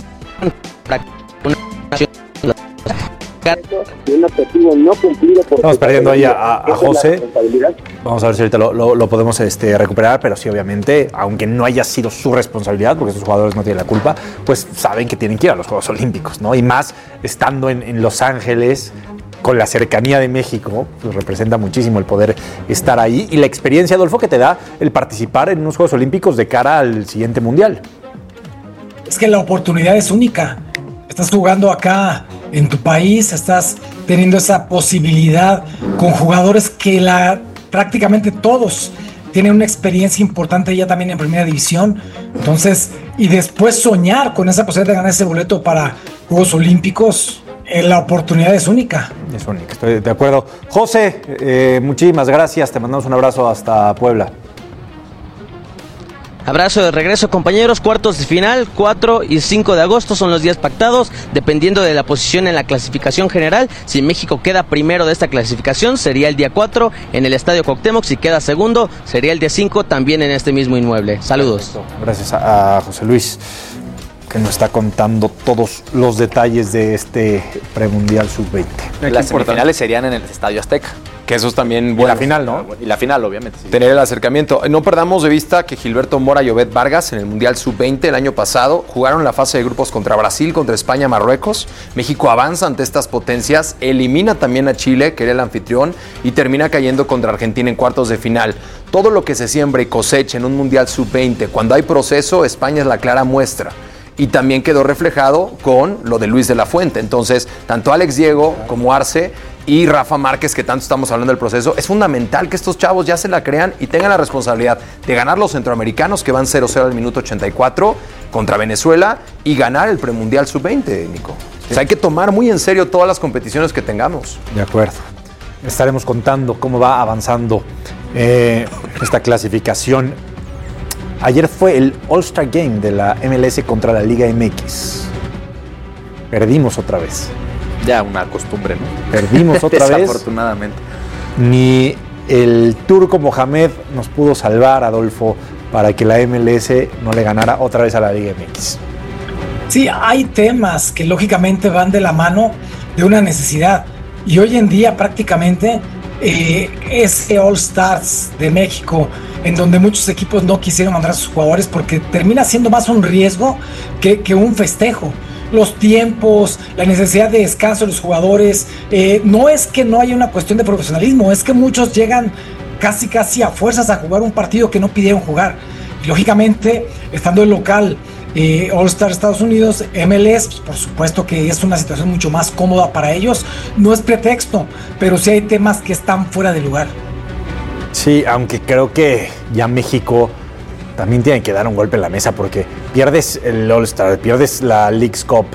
un objetivo no cumplido. Estamos perdiendo ahí a José. Vamos a ver si ahorita lo podemos recuperar, pero sí, obviamente, aunque no haya sido su responsabilidad, porque esos jugadores no tienen la culpa, pues saben que tienen que ir a los Juegos Olímpicos, ¿no? Y más estando en Los Ángeles, con la cercanía de México, pues representa muchísimo el poder estar ahí y la experiencia, Adolfo, que te da el participar en unos Juegos Olímpicos de cara al siguiente Mundial. Es que la oportunidad es única. Estás jugando acá en tu país, estás teniendo esa posibilidad con jugadores que prácticamente todos tienen una experiencia importante ya también en Primera División. Entonces, y después soñar con esa posibilidad de ganar ese boleto para Juegos Olímpicos, la oportunidad es única. Es única, estoy de acuerdo. José, muchísimas gracias, te mandamos un abrazo hasta Puebla. Abrazo de regreso, compañeros. Cuartos de final, 4 y 5 de agosto son los días pactados, dependiendo de la posición en la clasificación general. Si México queda primero de esta clasificación, sería el día 4 en el Estadio Cuauhtémoc. Si queda segundo, sería el día 5 también en este mismo inmueble. Saludos. Perfecto. Gracias a José Luis, que nos está contando todos los detalles de este premundial sub-20. Las semifinales serían en el Estadio Azteca. Que eso es también bueno. Y la final, ¿no? Y la final, obviamente. Sí. Tener el acercamiento. No perdamos de vista que Gilberto Mora y Obed Vargas en el Mundial Sub-20 el año pasado jugaron la fase de grupos contra Brasil, contra España, Marruecos. México avanza ante estas potencias, elimina también a Chile, que era el anfitrión, y termina cayendo contra Argentina en cuartos de final. Todo lo que se siembra y cosecha en un Mundial Sub-20, cuando hay proceso, España es la clara muestra. Y también quedó reflejado con lo de Luis de la Fuente. Entonces, tanto Alex Diego como Arce y Rafa Márquez, que tanto estamos hablando del proceso, es fundamental que estos chavos ya se la crean y tengan la responsabilidad de ganar los centroamericanos, que van 0-0 al minuto 84 contra Venezuela, y ganar el premundial sub-20, Nico. Sí. O sea, hay que tomar muy en serio todas las competiciones que tengamos. De acuerdo. Estaremos contando cómo va avanzando esta clasificación. Ayer fue el All-Star Game de la MLS contra la Liga MX. Perdimos otra vez. Ya una costumbre, ¿no? Perdimos otra vez. Desafortunadamente. Ni el turco Mohamed nos pudo salvar, Adolfo, para que la MLS no le ganara otra vez a la Liga MX. Sí, hay temas que lógicamente van de la mano, de una necesidad. Y hoy en día prácticamente ese All Stars de México, en donde muchos equipos no quisieron mandar a sus jugadores porque termina siendo más un riesgo que un festejo. Los tiempos, la necesidad de descanso de los jugadores, no es que no haya una cuestión de profesionalismo, es que muchos llegan casi a fuerzas a jugar un partido que no pidieron jugar. Y lógicamente, estando el local All Star Estados Unidos, MLS, pues por supuesto que es una situación mucho más cómoda para ellos. No es pretexto, pero sí hay temas que están fuera de lugar. Sí, aunque creo que ya México también tiene que dar un golpe en la mesa porque pierdes el All Star, pierdes la Leagues Cup,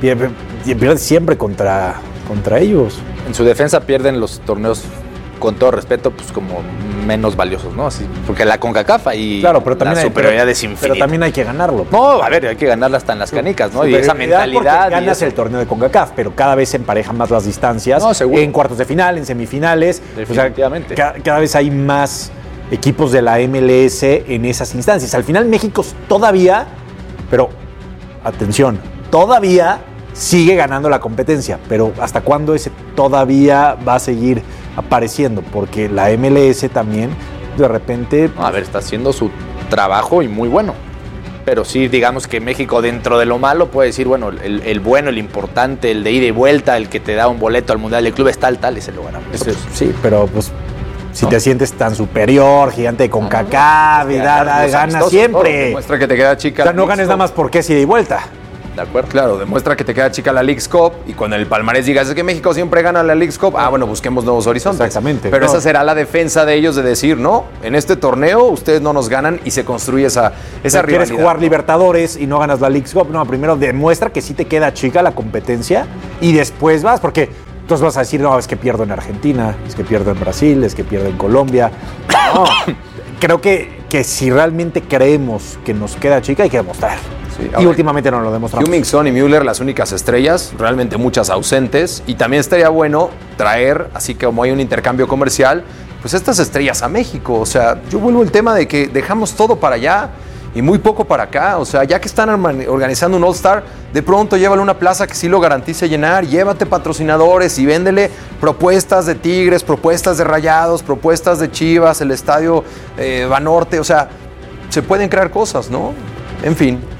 pierdes siempre contra ellos. En su defensa pierden los torneos, con todo respeto, pues como menos valiosos, ¿no? Así, porque la CONCACAF y claro, pero también la superioridad es infinita. Pero también hay que ganarlo. No, a ver, hay que ganarla hasta en las canicas, ¿no? Y esa mentalidad. Ganas el torneo de CONCACAF, pero cada vez se emparejan más las distancias. No, seguro. En cuartos de final, en semifinales. Definitivamente. O sea, cada vez hay más equipos de la MLS en esas instancias. Al final México todavía, pero atención, todavía sigue ganando la competencia, pero ¿hasta cuándo ese todavía va a seguir apareciendo? Porque la MLS también de repente... A ver, está haciendo su trabajo y muy bueno. Pero sí, digamos que México dentro de lo malo puede decir, bueno, el bueno, el importante, el de ida y vuelta, el que te da un boleto al Mundial de Clubes, tal, ese lo ganamos. Sí, pero pues si te sientes tan superior, gigante de CONCACAF, gana siempre. Demuestra que te queda chica. O sea, no ganes nada más porque es ida y vuelta. ¿De acuerdo? Claro, demuestra que te queda chica la Leagues Cup y cuando en el palmarés digas es que México siempre gana la Leagues Cup, bueno, busquemos nuevos horizontes. Exactamente. Pero esa será la defensa de ellos de decir, no, en este torneo ustedes no nos ganan y se construye esa rivalidad. Quieres jugar Libertadores y no ganas la Leagues Cup, no, primero demuestra que sí te queda chica la competencia y después vas, porque entonces vas a decir, no, es que pierdo en Argentina, es que pierdo en Brasil, es que pierdo en Colombia. No, creo que si realmente creemos que nos queda chica hay que demostrar. Sí, y últimamente no lo demostramos. Heung-min Son y Müller, las únicas estrellas, realmente muchas ausentes. Y también estaría bueno traer, así que como hay un intercambio comercial, pues estas estrellas a México. O sea, yo vuelvo al tema de que dejamos todo para allá y muy poco para acá. O sea, ya que están organizando un All-Star, de pronto llévale una plaza que sí lo garantice llenar, llévate patrocinadores y véndele propuestas de Tigres, propuestas de Rayados, propuestas de Chivas, el estadio Banorte. O sea, se pueden crear cosas, ¿no? En fin.